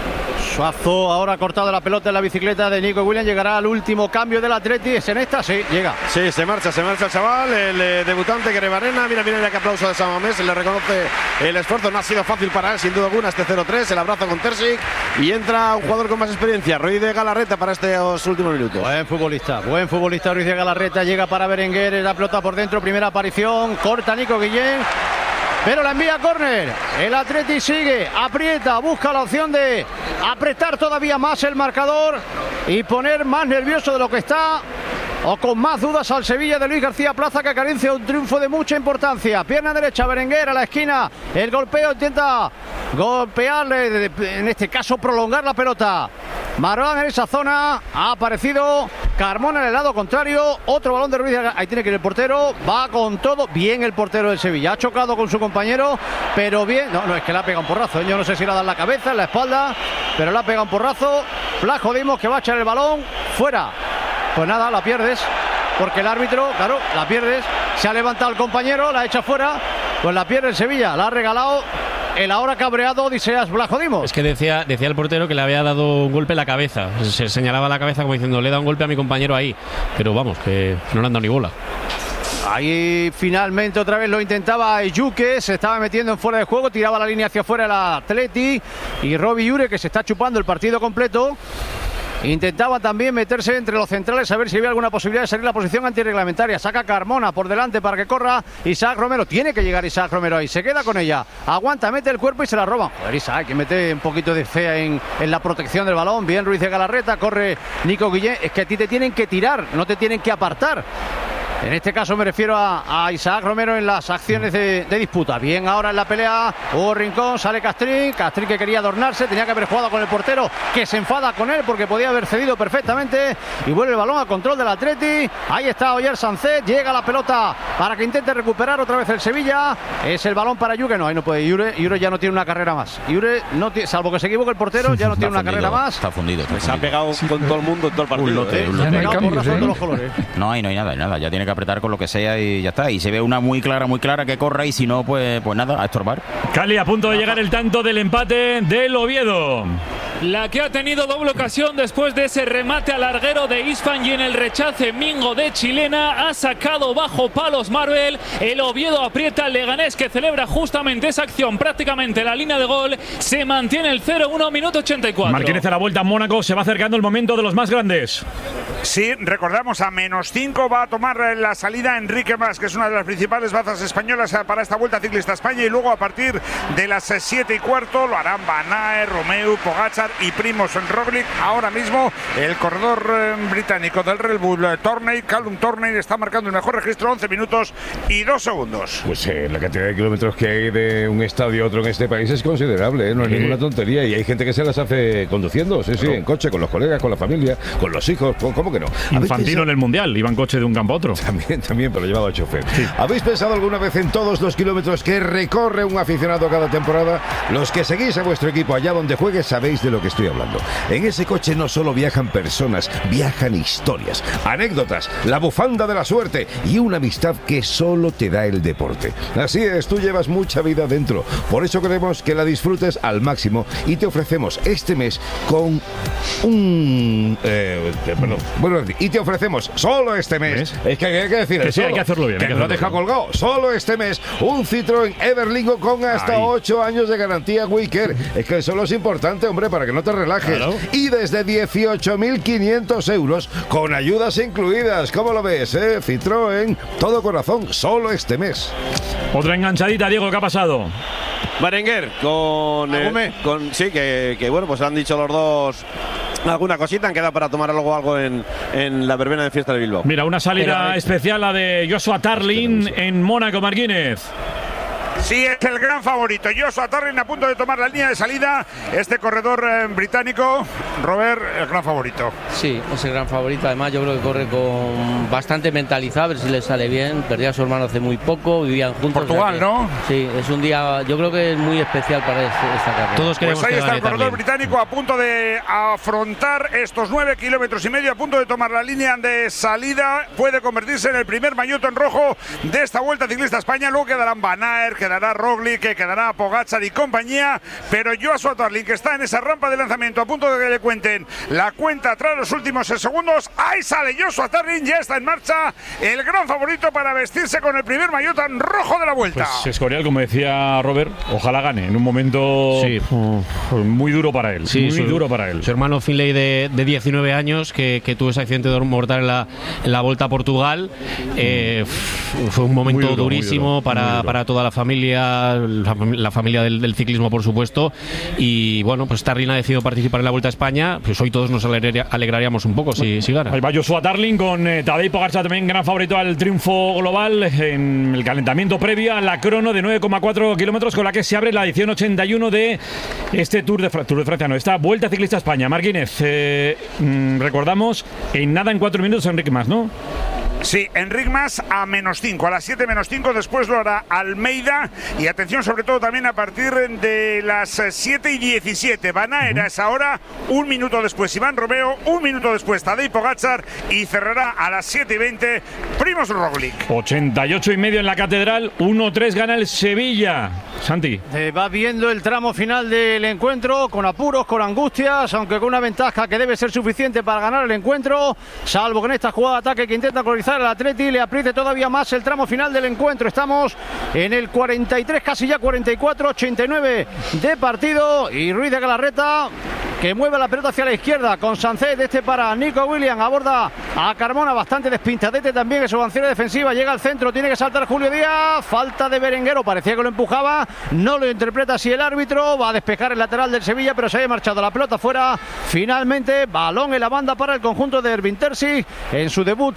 Suazo ahora ha cortado la pelota en la bicicleta de Nico Williams. Llegará al último cambio del Atleti. ¿Es en esta? Sí, llega. Sí, se marcha el chaval, el debutante Grebarena. Mira el aplauso de San Mamés. Se le reconoce el esfuerzo. No ha sido fácil para él, sin duda alguna, este 0-3. El abrazo con Terzic. Y entra un jugador con más experiencia, Ruiz de Galarreta, para estos últimos minutos. Buen futbolista Ruiz de Galarreta. Llega para Berenguer. La pelota por dentro. Primera aparición. Corta Nico Guillén, pero la envía a córner. El Atleti sigue, aprieta, busca la opción de apretar todavía más el marcador y poner más nervioso de lo que está, o con más dudas al Sevilla de Luis García Plaza, que carencia un triunfo de mucha importancia. Pierna derecha, Berenguer a la esquina, el golpeo, intenta golpearle, en este caso prolongar la pelota. Marouane en esa zona, ha aparecido Carmona en el lado contrario, otro balón de Ruiz, ahí tiene que ir el portero, va con todo, bien el portero del Sevilla, ha chocado con su compañero, pero bien, no, es que le ha pegado un porrazo, yo no sé si le ha dado en la cabeza, en la espalda, pero le ha pegado un porrazo. Flaco Dimos, que va a echar el balón fuera, pues nada, la pierdes, porque el árbitro, claro, la pierdes, se ha levantado el compañero, la echa fuera, pues la pierde el Sevilla, la ha regalado el ahora cabreado Odiseas Vlachodimos. Es que decía el portero que le había dado un golpe en la cabeza. Se señalaba la cabeza como diciendo, le he dado un golpe a mi compañero ahí. Pero vamos, que no le han dado ni bola. Ahí finalmente otra vez lo intentaba Yuque, se estaba metiendo en fuera de juego, tiraba la línea hacia afuera el Atleti, y Robbie Ure, que se está chupando el partido completo, intentaba también meterse entre los centrales a ver si había alguna posibilidad de salir la posición antirreglamentaria. Saca Carmona por delante para que corra Isaac Romero. Tiene que llegar Isaac Romero ahí. Se queda con ella. Aguanta, mete el cuerpo y se la roban. Joder, Isaac, que mete un poquito de fe en la protección del balón. Bien Ruiz de Galarreta. Corre Nico Guillén. Es que a ti te tienen que tirar, no te tienen que apartar. En este caso me refiero a Isaac Romero en las acciones de disputa. Bien ahora en la pelea Hugo Rincón, sale Castrín que quería adornarse, tenía que haber jugado con el portero, que se enfada con él porque podía haber cedido perfectamente, y vuelve el balón a control del Atleti. Ahí está Oyer Sancet, llega la pelota para que intente recuperar otra vez el Sevilla. Es el balón para Yuque, no, ahí no puede. Yure ya no tiene una carrera más. Yure no tiene, salvo que se equivoque el portero, ya no tiene una carrera más. Está fundido. Se ha pegado con todo el mundo en todo el partido. No hay nada, ya tiene que apretar con lo que sea y ya está. Y se ve una muy clara que corra, y si no, pues nada, a estorbar. Cali, a punto de llegar el tanto del empate del Oviedo. la que ha tenido doble ocasión después de ese remate al larguero de Isfan y en el rechace Mingo de chilena. Ha sacado bajo palos Marvel. El Oviedo aprieta al Leganés, que celebra justamente esa acción prácticamente la línea de gol. Se mantiene el 0-1, minuto 84. Martínez a la vuelta en Mónaco. Se va acercando el momento de los más grandes. Sí, recordamos, a -5 va a tomar la salida Enrique Mas, que es una de las principales bazas españolas para esta Vuelta Ciclista a España, y luego a partir de las 7:15 lo harán Van Aert, Romeu, Pogačar y Primož Roglič. Ahora mismo el corredor británico del Red Bull, Callum Torney, está marcando el mejor registro, 11 minutos y 2 segundos. Pues la cantidad de kilómetros que hay de un estadio a otro en este país es considerable, no es ninguna tontería, y hay gente que se las hace conduciendo, sí, en coche, con los colegas, con la familia, con los hijos, ¿cómo que no? Infantino en el Mundial, iba en coche de un campo a otro. También, pero llevaba chofer. Sí. ¿Habéis pensado alguna vez en todos los kilómetros que recorre un aficionado cada temporada? Los que seguís a vuestro equipo allá donde juegue sabéis de lo que estoy hablando. En ese coche no solo viajan personas, viajan historias, anécdotas, la bufanda de la suerte y una amistad que solo te da el deporte. Así es, tú llevas mucha vida dentro. Por eso queremos que la disfrutes al máximo y te ofrecemos este mes con y te ofrecemos solo este mes. Es que hay que decir que sí, hay que hacerlo bien. Que no deja colgado. Solo este mes un Citroën Everlingo con hasta 8 años de garantía Wicker. Es que solo es importante, hombre, para que no te relajes. Claro. Y desde 18.500 euros con ayudas incluidas. ¿Cómo lo ves, Citroën, todo corazón, solo este mes. Otra enganchadita, Diego, ¿qué ha pasado? Berenguer sí, que bueno, pues han dicho los dos alguna cosita, han quedado para tomar algo en la verbena de fiesta de Bilbao. Mira, una salida especial, la de Joshua Tarling en Mónaco, Martínez. Sí, es el gran favorito. Joshua Tarling a punto de tomar la línea de salida. Este corredor británico, Robert, el gran favorito. Sí, es el gran favorito. Además, yo creo que corre con bastante mentalizado, a ver si le sale bien. Perdió a su hermano hace muy poco, vivían juntos. Portugal, ¿no? Sí, es un día, yo creo que es muy especial para esta carrera. Todos queremos pues ahí está el corredor también británico a punto de afrontar estos 9,5 kilómetros, a punto de tomar la línea de salida. Puede convertirse en el primer maillot en rojo de esta Vuelta Ciclista a España. Luego quedarán Van Aert, quedará Roglič, que quedará Pogačar y compañía, pero Joshua Tarling, que está en esa rampa de lanzamiento a punto de que le cuenten la cuenta tras los últimos 6 segundos. Ahí sale Joshua Tarling, ya está en marcha el gran favorito para vestirse con el primer maillot en rojo de la Vuelta. Pues Escorial, como decía Robert, ojalá gane en un momento muy duro para él. Sí, muy duro para él. Su hermano Finlay de 19 años que tuvo ese accidente mortal en la Volta a Portugal. Fue un momento durísimo para toda la familia, la familia del ciclismo, por supuesto. Y bueno, pues Tarling ha decidido participar en la Vuelta a España. Pues hoy todos nos alegraríamos un poco si gana. Ahí va Joshua Tarling con Tadej Pogačar, también gran favorito al triunfo global en el calentamiento previo a la crono de 9,4 kilómetros con la que se abre la edición 81 de este Tour de Francia, esta Vuelta Ciclista a España. Martínez, recordamos, en nada, en 4 minutos, Enrique Mas, ¿no? Sí, Enric Mas a -5, a las 7:05, después lo hará Almeida, y atención sobre todo también a partir de las 7:17, Van Aert a esa hora, 1 minuto después Iván Romeo, 1 minuto después Tadej Pogačar, y cerrará a las 7:20 Primož Roglič. 88,5 en la Catedral, 1-3 gana el Sevilla. Santi. Va viendo el tramo final del encuentro, con apuros, con angustias, aunque con una ventaja que debe ser suficiente para ganar el encuentro, salvo que en esta jugada de ataque que intenta colonizar el Atleti le apriete todavía más el tramo final del encuentro. Estamos en el 43, casi ya 44, 89 de partido, y Ruiz de Galarreta, que mueve la pelota hacia la izquierda con Sancet, para Nico Williams, aborda a Carmona, bastante despintadete también en su avancera defensiva, llega al centro, tiene que saltar Julio Díaz, falta de Berenguer, parecía que lo empujaba, no lo interpreta así el árbitro, va a despejar el lateral del Sevilla, pero se había marchado la pelota fuera. Finalmente, balón en la banda para el conjunto de Ervin Terzic en su debut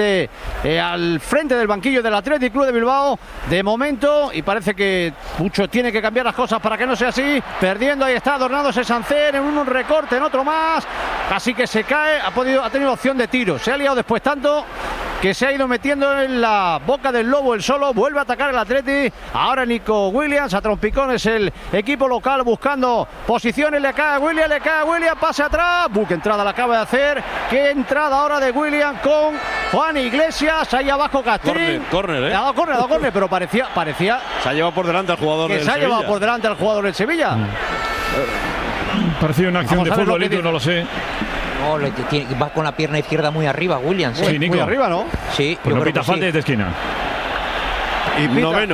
al frente del banquillo del Athletic Club de Bilbao, de momento, y parece que mucho tiene que cambiar las cosas para que no sea así, perdiendo, ahí está adornándose Sancet en un recorte, en otro más, casi que se cae, ha tenido opción de tiro, se ha liado después tanto que se ha ido metiendo en la boca del lobo el solo, vuelve a atacar el Athletic, ahora Nico Williams, a trompicones el equipo local buscando posiciones, le cae a Williams, pase atrás, que entrada la acaba de hacer, qué entrada ahora de Williams con Juan Iglesias, ahí abajo Castrín, córner, ha dado córner, pero parecía se ha llevado por delante al jugador del Sevilla. Se ha llevado por delante al jugador del Sevilla. Parecía una acción de futbolito, no lo sé. No, va con la pierna izquierda muy arriba, Williams. Sí, Nico. Muy arriba, ¿no? Sí, pues no pita falta desde esquina. Y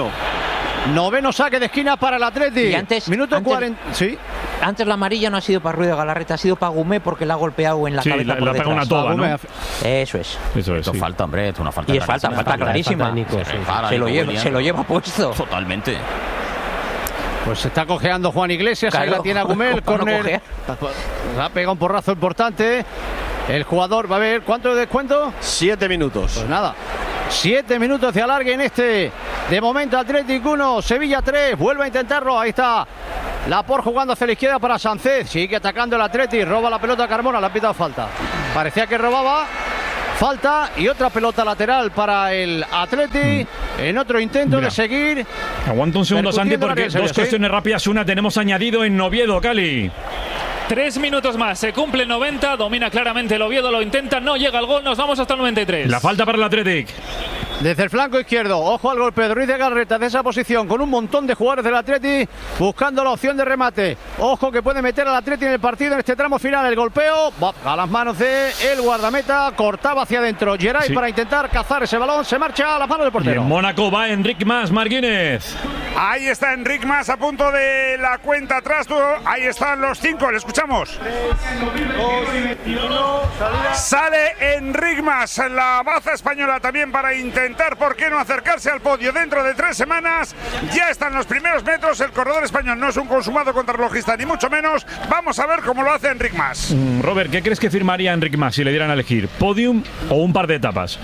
noveno saque de esquina para el Atleti. Y antes, minuto 40. Sí. Antes la amarilla no ha sido para Ruiz de Galarreta, ha sido para Gumé porque le ha golpeado en la cabeza por detrás. Una toba, ¿no? Eso es. Esto falta, hombre, esto es una falta. Y es falta clarísima. Se lo lleva puesto. Totalmente. Pues se está cojeando Juan Iglesias, ahí la tiene a Gumel, córner. Ha pegado un porrazo importante. El jugador va a ver, ¿cuánto de descuento? 7 minutos. Pues nada, 7 minutos de alargue en este. De momento Atlético 1, Sevilla 3, vuelve a intentarlo, ahí está Laporte jugando hacia la izquierda para Sánchez, sigue atacando el Atleti, roba la pelota a Carmona, le ha pitado falta. Parecía que robaba. Falta y otra pelota lateral para el Atleti en otro intento de seguir. Aguanta un segundo, Santi, porque dos cuestiones rápidas. Una, tenemos añadido en Oviedo, Cali. 3 minutos más, se cumple 90, domina claramente el Oviedo, lo intenta, no llega al gol, nos vamos hasta el 93. La falta para el Athletic. Desde el flanco izquierdo, ojo al golpe de Ruiz de Galarreta de esa posición, con un montón de jugadores del Atleti buscando la opción de remate. Ojo que puede meter al Atleti en el partido en este tramo final. El golpeo a las manos de el guardameta, cortaba hacia adentro Geray para intentar cazar ese balón, se marcha a las manos del portero. Y en Mónaco va Enric Mas, Martínez. Ahí está Enric Mas a punto de la cuenta atrás. Ahí están los 5, le escuchamos. 3, 2, 1, sale Enric Mas, la baza española también para intentar, ¿por qué no acercarse al podio dentro de 3 semanas? Ya están los primeros metros, el corredor español no es un consumado contrarrelojista ni mucho menos. Vamos a ver cómo lo hace Enric Mas. Robert, ¿qué crees que firmaría Enric Mas si le dieran a elegir? ¿Podium o un par de etapas?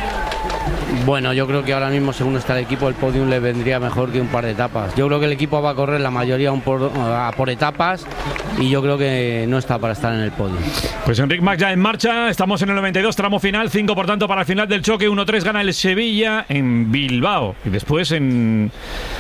Bueno, yo creo que ahora mismo, según está el equipo, el podium le vendría mejor que un par de etapas. Yo creo que el equipo va a correr la mayoría por etapas y yo creo que no está para estar en el podio. Pues Enric Mas ya en marcha, estamos en el 92, tramo final, 5 por tanto para el final del choque, 1-3 gana el Sevilla en Bilbao y después en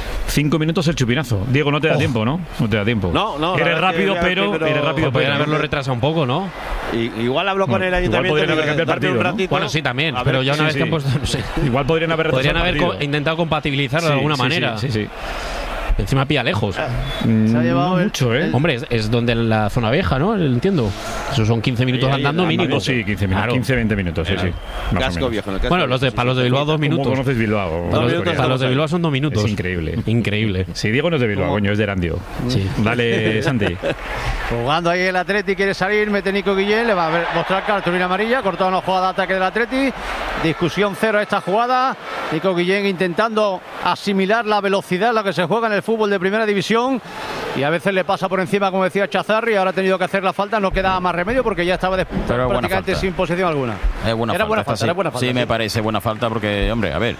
5 minutos el chupinazo. Diego, no te da tiempo, ¿no? No te da tiempo. No. Eres rápido, pero podrían haberlo retrasado un poco, ¿no? Igual hablo con el ayuntamiento. Igual podrían haber cambiado el partido, ¿no? Bueno, sí, también. Pero ya una vez que han puesto, no sé. Igual podrían haber intentado compatibilizarlo de alguna manera. Sí. Encima pilla lejos. Se ha llevado mucho, ¿eh? Hombre, es donde la zona vieja, ¿no? Entiendo. Eso son 15 minutos andando mínimo. Sí, 15 minutos. 15-20 minutos, sí. Casco viejo. Bueno, para los de Bilbao 2 minutos. ¿Cómo conoces Bilbao? Para los de Bilbao son 2 minutos. Es increíble. Increíble. Sí, Diego no es de Bilbao, coño, es de Erandio. Sí. Dale, Santi. Jugando ahí el Atleti, quiere salir, mete Nico Guillén, le va a mostrar cartulina amarilla, cortado una jugada de ataque del Atleti. Discusión cero a esta jugada. Nico Guillén intentando asimilar la velocidad, la que se juega en el fútbol de primera división. Y a veces le pasa por encima, como decía Chazarri, y ahora ha tenido que hacer la falta, no queda más remedio porque ya estaba prácticamente sin posición alguna. Era buena falta. Sí, me parece buena falta porque, hombre, a ver,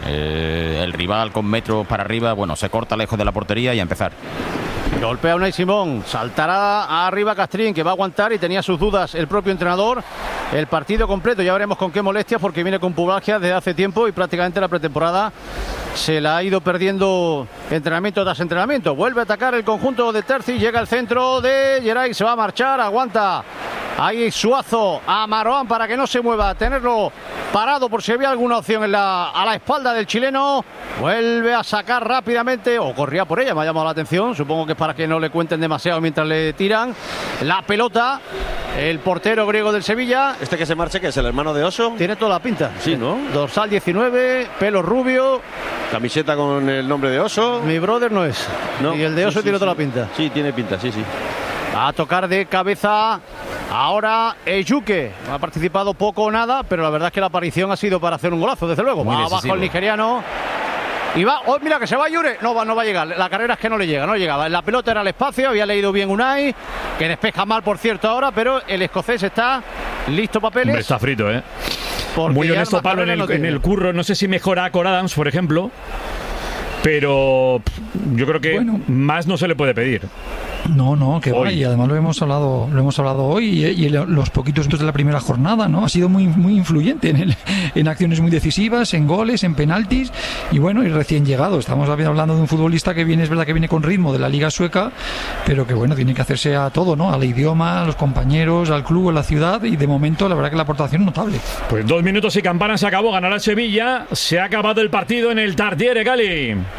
el rival con metros para arriba, bueno, se corta lejos de la portería y a empezar. Golpea Unai Simón, saltará arriba Castrín, que va a aguantar, y tenía sus dudas el propio entrenador. El partido completo, ya veremos con qué molestias, porque viene con pubalgia desde hace tiempo y prácticamente la pretemporada se la ha ido perdiendo entrenamiento tras entrenamiento. Vuelve a atacar el conjunto de Terzi, llega al centro de Geray, se va a marchar, aguanta. Ahí Suazo a Maroán para que no se mueva, tenerlo parado por si había alguna opción a la espalda del chileno. Vuelve a sacar rápidamente, o corría por ella, me ha llamado la atención, supongo que es para que no le cuenten demasiado mientras le tiran la pelota. El portero griego del Sevilla. Este que se marcha, que es el hermano de Oso. Tiene toda la pinta. Sí, ¿no? Dorsal 19, pelo rubio. Camiseta con el nombre de Oso. Mi brother no es. No. Y el de Oso tiene toda la pinta. Sí, tiene pinta, sí. Va a tocar de cabeza ahora Ejuke. Ha participado poco o nada, pero la verdad es que la aparición ha sido para hacer un golazo, desde luego. Va abajo el nigeriano. Y va, mira que se va Yure. No va a llegar. La carrera es que no llegaba. La pelota era al espacio, había leído bien Unai, que despeja mal, por cierto, ahora, pero el escocés está listo papeles. Hombre, está frito, ¿eh? Muy honesto, Pablo, en el curro. No sé si mejora a Cor Adams, por ejemplo, pero yo creo que más no se le puede pedir. No, que va, y además lo hemos hablado hoy y los poquitos minutos de la primera jornada, ¿no? Ha sido muy influyente en acciones muy decisivas, en goles, en penaltis, y bueno, y recién llegado. Estamos hablando de un futbolista que es verdad que viene con ritmo de la liga sueca, pero que bueno, tiene que hacerse a todo, ¿no? Al idioma, a los compañeros, al club, a la ciudad, y de momento la verdad que la aportación es notable. Pues 2 minutos y campana, se acabó, ganará el Sevilla, se ha acabado el partido en el Tartiere, Cali.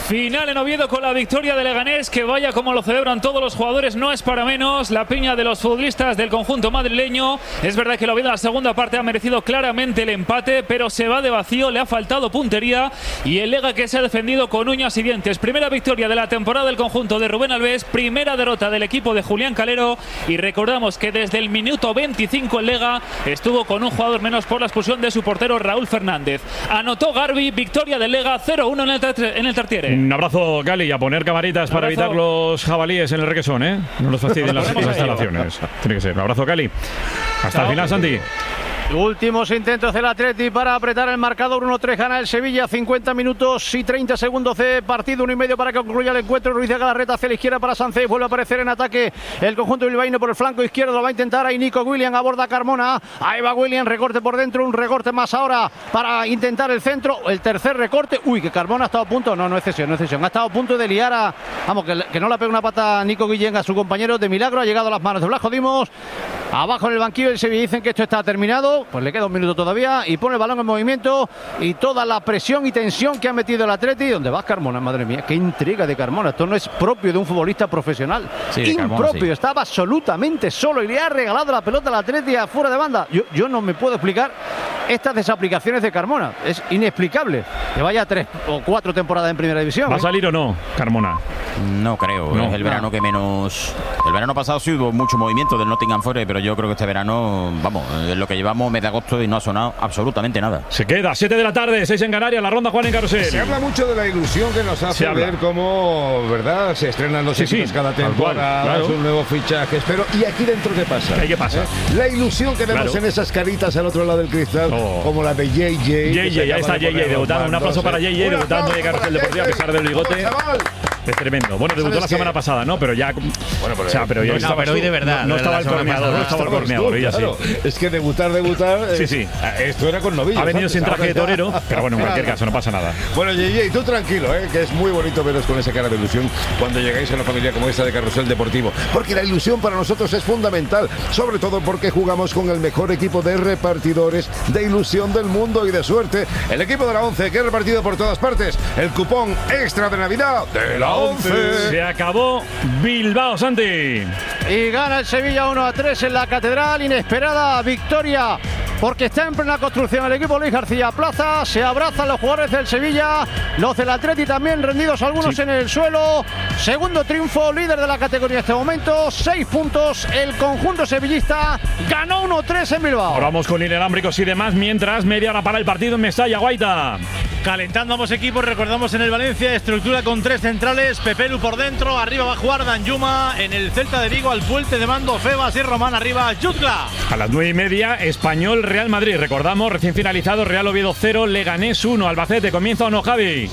Final en Oviedo con la victoria de Leganés, que vaya como lo celebran todos los jugadores, no es para menos la piña de los futbolistas del conjunto madrileño. Es verdad que el Oviedo en la segunda parte ha merecido claramente el empate, pero se va de vacío, le ha faltado puntería y el Lega que se ha defendido con uñas y dientes. Primera victoria de la temporada del conjunto de Rubén Albés, primera derrota del equipo de Julián Calero, y recordamos que desde el minuto 25 el Lega estuvo con un jugador menos por la expulsión de su portero Raúl Fernández. Anotó Garbi, victoria del Lega 0-1 en el Tartiere. Un abrazo, Cali, y a poner camaritas para evitar los jabalíes en el requesón, ¿eh? No los fastidien las instalaciones. Tiene que ser. Un abrazo, Cali. Hasta el final, Santi. Últimos intentos del Atleti para apretar el marcador. 1-3 gana el Sevilla. 50 minutos y 30 segundos de partido. 1,5 para que concluya el encuentro. Ruiz de Galarreta hacia la izquierda para Sánchez. Vuelve a aparecer en ataque el conjunto bilbaíno por el flanco izquierdo. Lo va a intentar ahí Nico Williams. Aborda Carmona. Ahí va Williams. Recorte por dentro. Un recorte más ahora para intentar el centro. El tercer recorte. Uy, que Carmona ha estado a punto. No es cesión. Ha estado a punto de liar a... Vamos, que no le pega una pata a Nico Williams a su compañero. De milagro ha llegado a las manos de Blasco Dimos. Abajo en el banquillo del Sevilla dicen que esto está terminado. Pues le queda un minuto todavía y pone el balón en movimiento y toda la presión y tensión que ha metido el Atleti. ¿Dónde va Carmona? Madre mía, qué intriga de Carmona. Esto no es propio de un futbolista profesional. Sí, impropio, Carmona, sí. Estaba absolutamente solo y le ha regalado la pelota al Atleti afuera de banda. Yo no me puedo explicar estas desaplicaciones de Carmona. Es inexplicable que vaya 3 o 4 temporadas en primera división. ¿Va a salir o no, Carmona? No creo. No. Es el verano que menos... El verano pasado sí hubo mucho movimiento del Nottingham Forest, pero yo creo que este verano, vamos, es lo que llevamos mes de agosto y no ha sonado absolutamente nada. Se queda 7 de la tarde, 6 en Canarias, la ronda Juan en Carrusel. Se habla mucho de la ilusión que nos hace ver cómo, ¿verdad? Se estrenan los equipos cada temporada, claro. Un nuevo fichaje. Pero ¿y aquí dentro qué pasa? ¿Qué pasa? La ilusión que vemos en esas caritas al otro lado del cristal, como la de JJ. Ahí está JJ debutando. Un aplauso para JJ debutando en Carrusel Deportivo a pesar del bigote. Es tremendo. Bueno, debutó la semana pasada, ¿no? Pero ya... Bueno, pero hoy de verdad. No estaba el corneador, no estaba el corneador. Claro, es que debutar. Sí. Esto era con novillos. Ha venido sin traje de torero, pero bueno, en cualquier caso, no pasa nada. Bueno, JJ, tú tranquilo, que es muy bonito veros con esa cara de ilusión cuando llegáis a una familia como esta de Carrusel Deportivo. Porque la ilusión para nosotros es fundamental, sobre todo porque jugamos con el mejor equipo de repartidores de ilusión del mundo y de suerte. El equipo de la 11 que ha repartido por todas partes el cupón extra de Navidad de la 11. Se acabó Bilbao, Santi. Y gana el Sevilla 1-3 en la Catedral. Inesperada victoria porque está en plena construcción el equipo Luis García Plaza. Se abrazan los jugadores del Sevilla, los del Atleti también rendidos algunos en el suelo. Segundo triunfo, líder de la categoría en este momento, 6 puntos. El conjunto sevillista ganó 1-3 en Bilbao. Ahora vamos con inalámbricos y demás, mientras media hora para el partido en Mestalla, Guaita. Calentando ambos equipos, recordamos en el Valencia, estructura con 3 centrales, Pepelu por dentro, arriba va a jugar Danjuma, en el Celta de Vigo al puente de mando Febas y Román, arriba Jutgla. A las 9:30, Español Real Madrid, recordamos, recién finalizado, Real Oviedo 0, Leganés 1, Albacete, ¿comienza o no, Javi?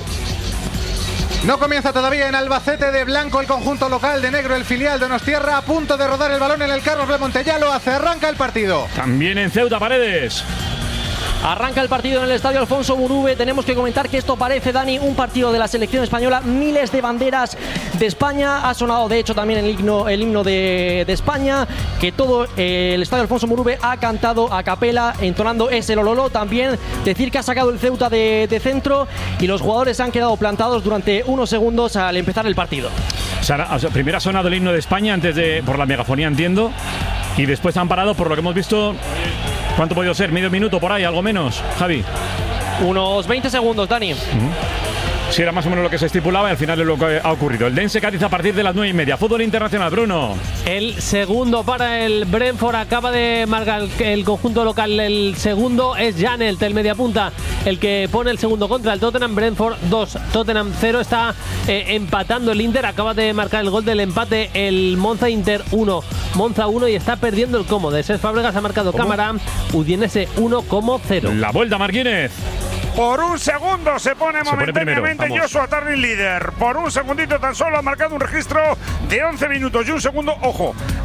No comienza todavía en Albacete, de blanco el conjunto local, de negro el filial Donostierra, a punto de rodar el balón en el Carlos de Montellalo, arranca el partido. También en Ceuta, Paredes. Arranca el partido en el estadio Alfonso Murube. Tenemos que comentar que esto parece, Dani, un partido de la selección española. Miles de banderas de España. Ha sonado, de hecho, también el himno de España. Que todo el estadio Alfonso Murube ha cantado a capela, entonando ese lololo. También decir que ha sacado el Ceuta de centro y los jugadores han quedado plantados durante unos segundos al empezar el partido. Primero ha sonado el himno de España antes de, por la megafonía, entiendo. Y después han parado, por lo que hemos visto. ¿Cuánto ha podido ser? ¿Medio minuto por ahí? ¿Algo menos, Javi? Unos 20 segundos, Dani. Sí, era más o menos lo que se estipulaba y al final es lo que ha ocurrido. El Dense Cádiz a partir de las 9:30. Fútbol internacional, Bruno. El segundo para el Brentford. Acaba de marcar el conjunto local. El segundo es Janelt, el mediapunta, el que pone el segundo contra el Tottenham. Brentford 2, Tottenham 0. Está empatando el Inter. Acaba de marcar el gol del empate el Monza. Inter 1, Monza 1 y está perdiendo el cómodo. Cesc Fábregas ha marcado cámara. Udinese 1,0. La vuelta, Marquínez. Por un segundo se pone momentáneamente Joshua Tarling líder. Por un segundito tan solo ha marcado un registro de 11 minutos. Y un segundo, ojo,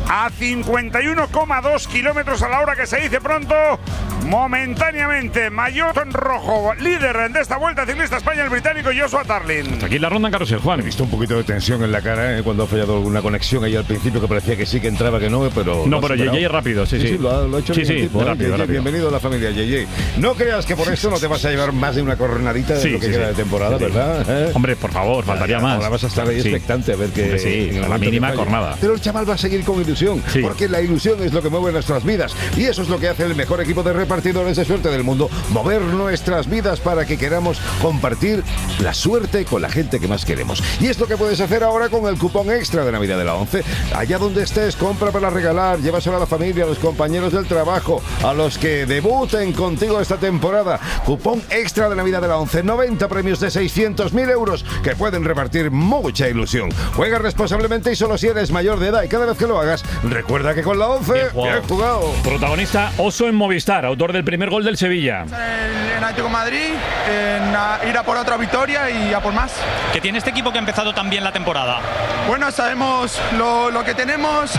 a 51,2 kilómetros a la hora, que se dice pronto. Momentáneamente, maillot rojo, líder de esta Vuelta Ciclista España, el británico Joshua Tarling. Aquí la ronda en carrusel, Juan. He visto un poquito de tensión en la cara cuando ha fallado alguna conexión ahí al principio, que parecía que sí, que entraba, que no, pero... No, pero JJ es rápido, sí. Lo ha hecho bien. Sí, rápido. Bienvenido a la familia JJ. No creas que por esto no te vas a llevar más de una cornadita de lo que queda de temporada, ¿verdad? Hombre, por favor, faltaría más. Ahora vas a estar ahí expectante a ver que... a la mínima jornada. Pero el chaval va a seguir con ilusión, porque la ilusión es lo que mueve nuestras vidas, y eso es lo que hace el mejor equipo de repartidores de suerte del mundo, mover nuestras vidas para que queramos compartir la suerte con la gente que más queremos. Y es lo que puedes hacer ahora con el cupón extra de Navidad de la 11. Allá donde estés, compra para regalar, llévaselo a la familia, a los compañeros del trabajo, a los que debuten contigo esta temporada. Cupón extra de Navidad de la 11, 90 premios de 600.000 euros que pueden repartir mucha ilusión. Juega responsablemente y solo si eres mayor de edad, y cada vez que lo hagas, recuerda que con la 11, bien jugado. Protagonista Oso en Movistar, autor del primer gol del Sevilla. En Atlético de Madrid, en ir a por otra victoria y a por más. ¿Qué tiene este equipo que ha empezado tan bien la temporada? Bueno, sabemos lo que tenemos,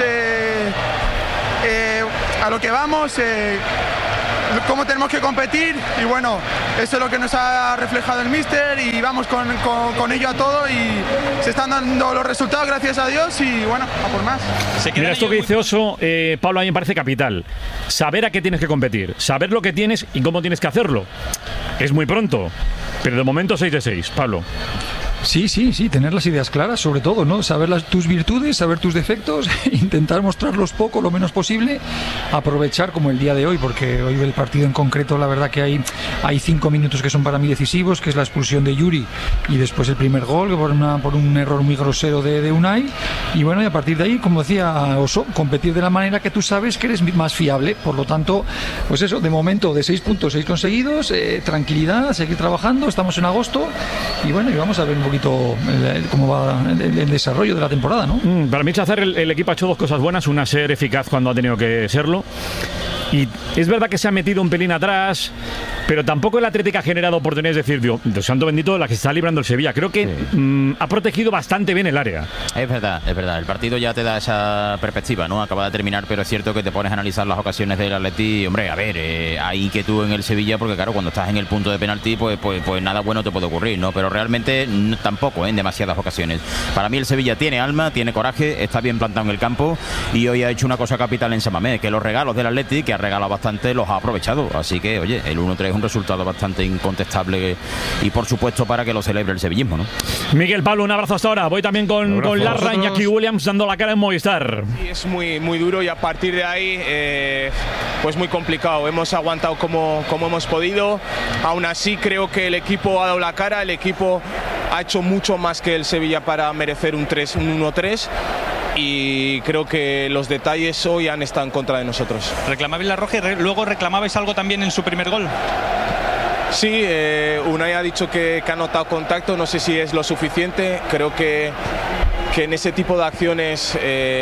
a lo que vamos, cómo tenemos que competir, y bueno, eso es lo que nos ha reflejado el míster, y vamos con ello a todo, y se están dando los resultados, gracias a Dios, y bueno, a por más. Mira, esto que dice Oso, Pablo, a mí me parece capital. Saber a qué tienes que competir, saber lo que tienes y cómo tienes que hacerlo. Es muy pronto, pero de momento 6 de 6, Pablo. Sí, tener las ideas claras, sobre todo, ¿no? Saber tus virtudes, saber tus defectos, intentar mostrarlos poco, lo menos posible, aprovechar como el día de hoy, porque hoy el partido en concreto, la verdad que hay 5 minutos que son para mí decisivos, que es la expulsión de Yuri y después el primer gol por un error muy grosero de Unai, y bueno, y a partir de ahí, como decía Oso, competir de la manera que tú sabes que eres más fiable. Por lo tanto, pues eso, de momento de 6 puntos, 6 conseguidos, tranquilidad, seguir trabajando, estamos en agosto, y bueno, y vamos a ver un poquito cómo va el desarrollo de la temporada, ¿no? Para mí, Chazar, el equipo ha hecho dos cosas buenas. Una, ser eficaz cuando ha tenido que serlo. Y es verdad que se ha metido un pelín atrás, pero tampoco el Atlético ha generado oportunidades. Es decir, Dios santo bendito, la que está librando el Sevilla. Creo que ha protegido bastante bien el área. Es verdad. El partido ya te da esa perspectiva, ¿no? Acaba de terminar, pero es cierto que te pones a analizar las ocasiones del Atleti. Hombre, a ver, hay inquietud en el Sevilla, porque claro, cuando estás en el punto de penalti, pues nada bueno te puede ocurrir, ¿no? Pero realmente tampoco en demasiadas ocasiones. Para mí el Sevilla tiene alma, tiene coraje, está bien plantado en el campo, y hoy ha hecho una cosa capital en San Mamés, que los regalos del Atleti, que ha regalado bastante, los ha aprovechado. Así que, oye, el 1-3 es un resultado bastante incontestable, y por supuesto para que lo celebre el sevillismo, ¿no? Miguel, Pablo, un abrazo hasta ahora. Voy también con Larra, Iñaki Williams dando la cara en Movistar. Sí, es muy duro, y a partir de ahí pues muy complicado. Hemos aguantado como hemos podido. Aún así creo que el equipo ha dado la cara, el equipo ha hecho mucho más que el Sevilla para merecer un 1-3, y creo que los detalles hoy han estado en contra de nosotros. Reclamabais la roja y luego reclamabais algo también en su primer gol. Sí, Unai ha dicho que ha notado contacto, no sé si es lo suficiente. Creo que en ese tipo de acciones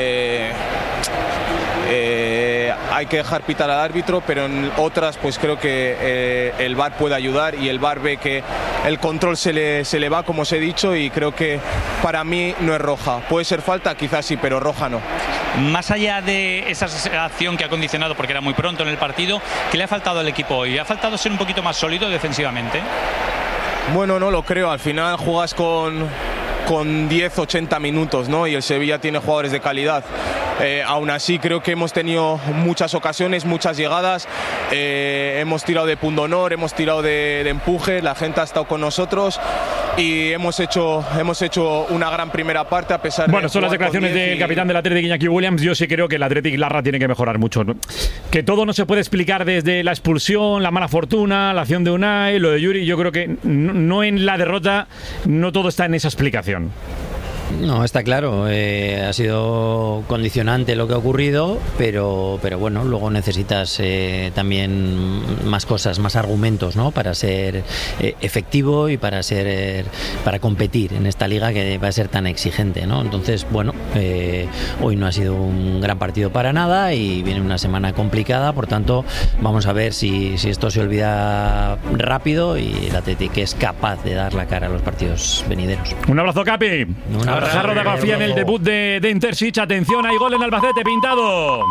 hay que dejar pitar al árbitro, pero en otras pues creo que el VAR puede ayudar, y el VAR ve que el control se le va, como os he dicho, y creo que para mí no es roja. Puede ser falta, quizás sí, pero roja no. Más allá de esa acción que ha condicionado, porque era muy pronto en el partido, ¿qué le ha faltado al equipo hoy? ¿Ha faltado ser un poquito más sólido defensivamente? Bueno, no lo creo. Al final juegas con 10-80 minutos, ¿no? Y el Sevilla tiene jugadores de calidad. Aún así creo que hemos tenido muchas ocasiones, muchas llegadas, hemos tirado de pundonor, hemos tirado de empuje, la gente ha estado con nosotros, y hemos hecho una gran primera parte, a pesar de... Bueno, son las declaraciones del capitán del Athletic, Iñaki Williams. Yo sí creo que el Athletic, Larra, tiene que mejorar mucho, ¿no? Que todo no se puede explicar desde la expulsión, la mala fortuna, la acción de Unai, lo de Yuri. Yo creo que no en la derrota, no todo está en esa explicación. No, está claro, ha sido condicionante lo que ha ocurrido, pero bueno, luego necesitas también más cosas, más argumentos, ¿no? Para ser efectivo y para competir en esta liga que va a ser tan exigente, ¿no? Entonces, bueno, hoy no ha sido un gran partido para nada y viene una semana complicada, por tanto, vamos a ver si esto se olvida rápido y el Athletic es capaz de dar la cara a los partidos venideros. Un abrazo, Capi. Un abrazo. Jarro de García en el debut de Intersich. Atención, hay gol en Albacete, Pintado.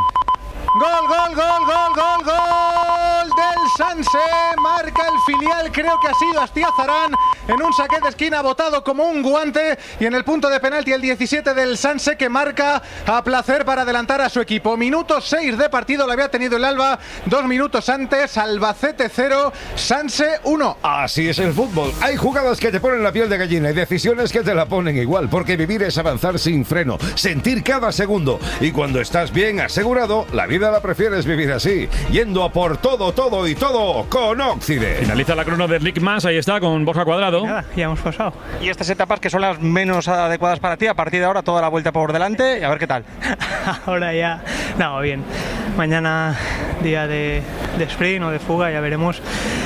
Gol del Sanse, marca el filial, creo que ha sido Astiazarán en un saque de esquina botado como un guante, y en el punto de penalti el 17 del Sanse, que marca a placer para adelantar a su equipo. Minuto 6 de partido lo había tenido el Alba 2 minutos antes. Albacete 0, Sanse 1. Así es el fútbol, hay jugadas que te ponen la piel de gallina y decisiones que te la ponen igual, porque vivir es avanzar sin freno, sentir cada segundo, y cuando estás bien asegurado, la vida la prefieres vivir así, yendo a por todo y todo con Oxide. Finaliza la crono de Enric Mas, ahí está, con Borja Cuadrado. Nada, ya hemos pasado. Y estas etapas que son las menos adecuadas para ti, a partir de ahora toda la vuelta por delante y a ver qué tal. Ahora ya, no, bien. Mañana día de sprint o de fuga, ya veremos.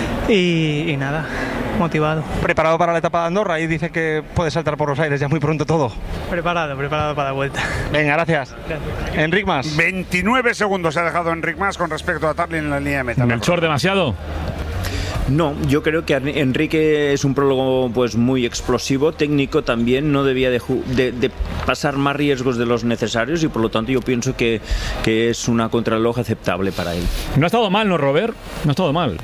Y nada, motivado. ¿Preparado para la etapa de Andorra? Ahí dice que puede saltar por los aires ya muy pronto todo. Preparado para la vuelta. Venga, gracias. Enric Mas. 29 segundos ha dejado Enric Mas con respecto a Tarly en la línea de meta. Melchor, demasiado. No, yo creo que Enrique es un prólogo pues muy explosivo, técnico también, no debía de pasar más riesgos de los necesarios, y por lo tanto yo pienso que es una contrarreloj aceptable para él. No ha estado mal, ¿no, Robert? No ha estado mal.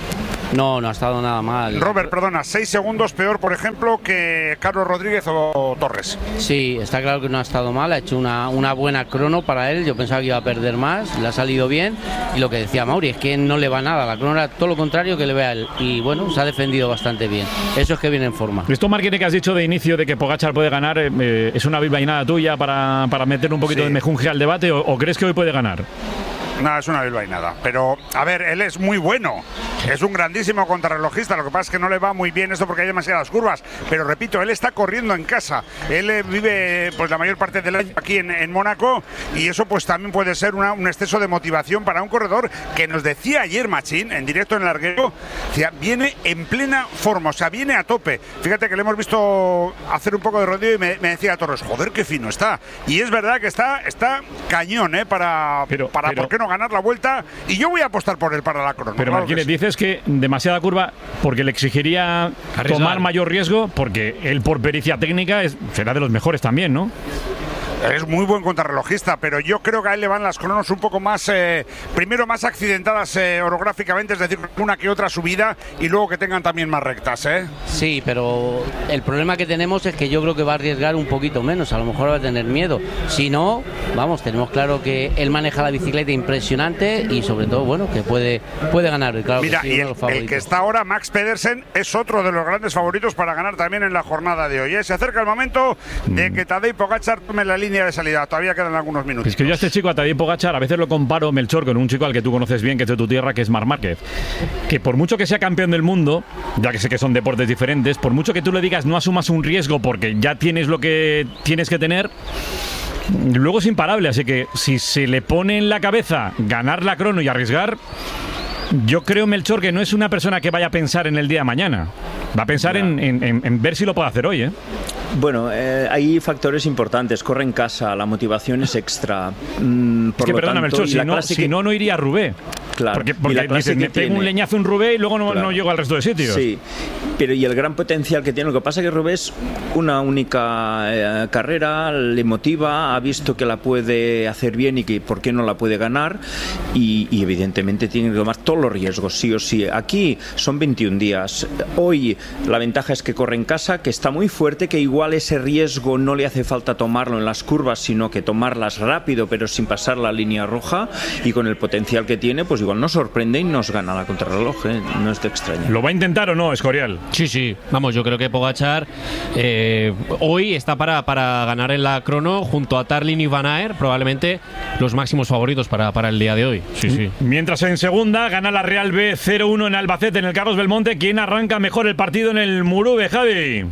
No ha estado nada mal. Robert, perdona, 6 segundos peor, por ejemplo, que Carlos Rodríguez o Torres. Sí, está claro que no ha estado mal, ha hecho una buena crono para él. Yo pensaba que iba a perder más, le ha salido bien, y lo que decía Mauri es que no le va nada, la crono era todo lo contrario que le ve a él, y bueno, se ha defendido bastante bien. Eso es que viene en forma. Esto, Marquine, que has dicho de inicio de que Pogačar puede ganar, ¿es una bilbainada tuya para meter un poquito de mejunje al debate, o crees que hoy puede ganar? No, es una bilbainada. Pero, a ver, él es muy bueno. Es un grandísimo contrarrelojista. Lo que pasa es que no le va muy bien esto porque hay demasiadas curvas. Pero repito, él está corriendo en casa. Él vive pues la mayor parte del año aquí en Mónaco. Y eso pues también puede ser un exceso de motivación para un corredor que nos decía ayer Machín, en directo en Larguero, viene en plena forma. O sea, viene a tope. Fíjate que le hemos visto hacer un poco de rodillo y me decía Torres, joder, qué fino está. Y es verdad que está cañón, para ¿por qué no ganar la vuelta? Y yo voy a apostar por él para la crono. Pero claro, Marquínez, dices que demasiada curva porque le exigiría tomar mayor riesgo, porque él por pericia técnica será de los mejores también, ¿no? Es muy buen contrarrelojista, pero yo creo que a él le van las cronos un poco más, primero más accidentadas orográficamente, es decir, una que otra subida, y luego que tengan también más rectas, Sí, pero el problema que tenemos es que yo creo que va a arriesgar un poquito menos, a lo mejor va a tener miedo. Si no, vamos, tenemos claro que él maneja la bicicleta impresionante y sobre todo, bueno, que puede ganar. Claro. Mira, que sí, y el que está ahora, Max Pedersen, es otro de los grandes favoritos para ganar también en la jornada de hoy. Se acerca el momento de que Tadej Pogačar tome la línea de salida. Todavía quedan algunos minutos. Es que yo a este chico, a Tadej Pogačar, a veces lo comparo, Melchor, con un chico al que tú conoces bien, que es de tu tierra, que es Marc Márquez. Que por mucho que sea campeón del mundo, ya que sé que son deportes diferentes, por mucho que tú le digas no asumas un riesgo porque ya tienes lo que tienes que tener, luego es imparable. Así que si se le pone en la cabeza ganar la crono y arriesgar, yo creo, Melchor, que no es una persona que vaya a pensar en el día de mañana. Va a pensar en ver si lo puede hacer hoy, Bueno, hay factores importantes. Corre en casa, la motivación es extra. Es que, perdona, Melchor, si no iría a Roubaix. Claro. Porque dices, me pego un leñazo en Roubaix y luego no llego al resto de sitios. Sí, pero y el gran potencial que tiene. Lo que pasa es que Roubaix es una única carrera, le motiva, ha visto que la puede hacer bien y que por qué no la puede ganar, y evidentemente tiene que tomar todos los riesgos, sí o sí. Aquí son 21 días. Hoy la ventaja es que corre en casa, que está muy fuerte, que igual ese riesgo no le hace falta tomarlo en las curvas, sino que tomarlas rápido, pero sin pasar la línea roja, y con el potencial que tiene, pues igual nos sorprende y nos gana la contrarreloj, no es de extraño. ¿Lo va a intentar o no, Escorial? Sí. Vamos, yo creo que Pogačar hoy está para ganar en la crono junto a Tarlin y Van Aert, probablemente los máximos favoritos para el día de hoy. Sí. Mientras en segunda gana la Real B 0-1 en Albacete, en el Carlos Belmonte. ¿Quién arranca mejor el partido en el Murube, Javi?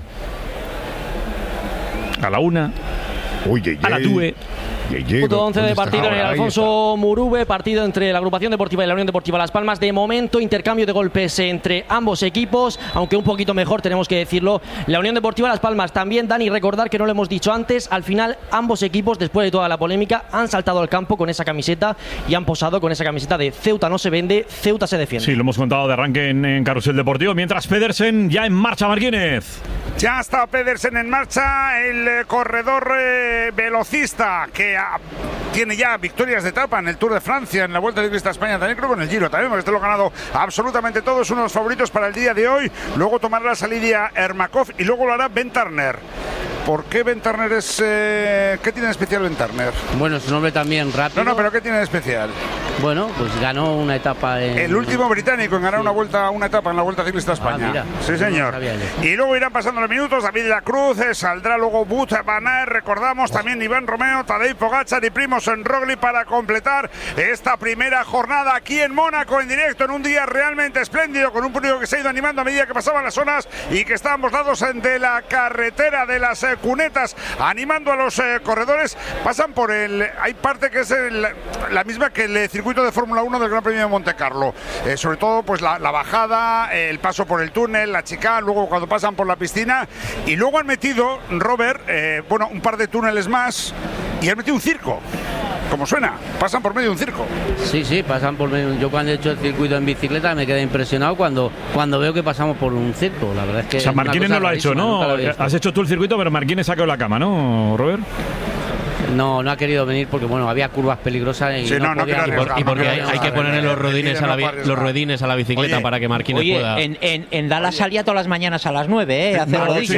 A la una. A la tue. Punto 11 de partido en el Alfonso Murube, partido entre la agrupación deportiva y la Unión Deportiva Las Palmas. De momento, intercambio de golpes entre ambos equipos, aunque un poquito mejor, tenemos que decirlo, la Unión Deportiva Las Palmas. También, Dani, recordar que no lo hemos dicho antes, al final ambos equipos, después de toda la polémica, han saltado al campo con esa camiseta y han posado con esa camiseta de Ceuta no se vende, Ceuta se defiende. Sí, lo hemos contado de arranque en Carrusel Deportivo, mientras Pedersen ya en marcha, Marquínez. Ya está Pedersen en marcha, el corredor velocista que tiene ya victorias de etapa en el Tour de Francia, en la Vuelta Ciclista a España, también creo que en el Giro también, porque este lo ha ganado absolutamente todo, es uno de los favoritos para el día de hoy. Luego tomará la salida Ermakov y luego lo hará Ben Turner. ¿Por qué Ben Turner es...? ¿Qué tiene de especial Ben Turner? Bueno, es un hombre también rápido. No, pero ¿qué tiene de especial? Bueno, pues ganó una etapa en... El último británico en ganar una etapa en la Vuelta Ciclista a España. Mira, sí, señor. Y luego irán pasando los minutos, David de la Cruz, saldrá luego Wout van Aert, recordamos también Iván Romeo, Tadej Pogačar y Primož Roglič para completar esta primera jornada aquí en Mónaco, en directo, en un día realmente espléndido, con un público que se ha ido animando a medida que pasaban las zonas y que está a ambos lados de la carretera de las cunetas, animando a los corredores. Pasan por hay parte que es la misma que el circuito de Fórmula 1 del Gran Premio de Monte Carlo, sobre todo pues la bajada, el paso por el túnel, la chicane, luego cuando pasan por la piscina, y luego han metido, Robert, un par de túneles más y han metido un circo. Como suena, pasan por medio de un circo. Sí, pasan por medio. Yo cuando he hecho el circuito en bicicleta me quedé impresionado cuando veo que pasamos por un circo. La verdad es que... O sea, Marquines no lo ha hecho, ¿no? Has hecho tú el circuito, pero Marquines sacó la cama, ¿no, Robert? No ha querido venir porque había curvas peligrosas y y porque hay que ponerle los ruedines a la bicicleta. Oye, para que Marquines pueda. En Dallas salía todas las mañanas a las 9, hacer rodillo.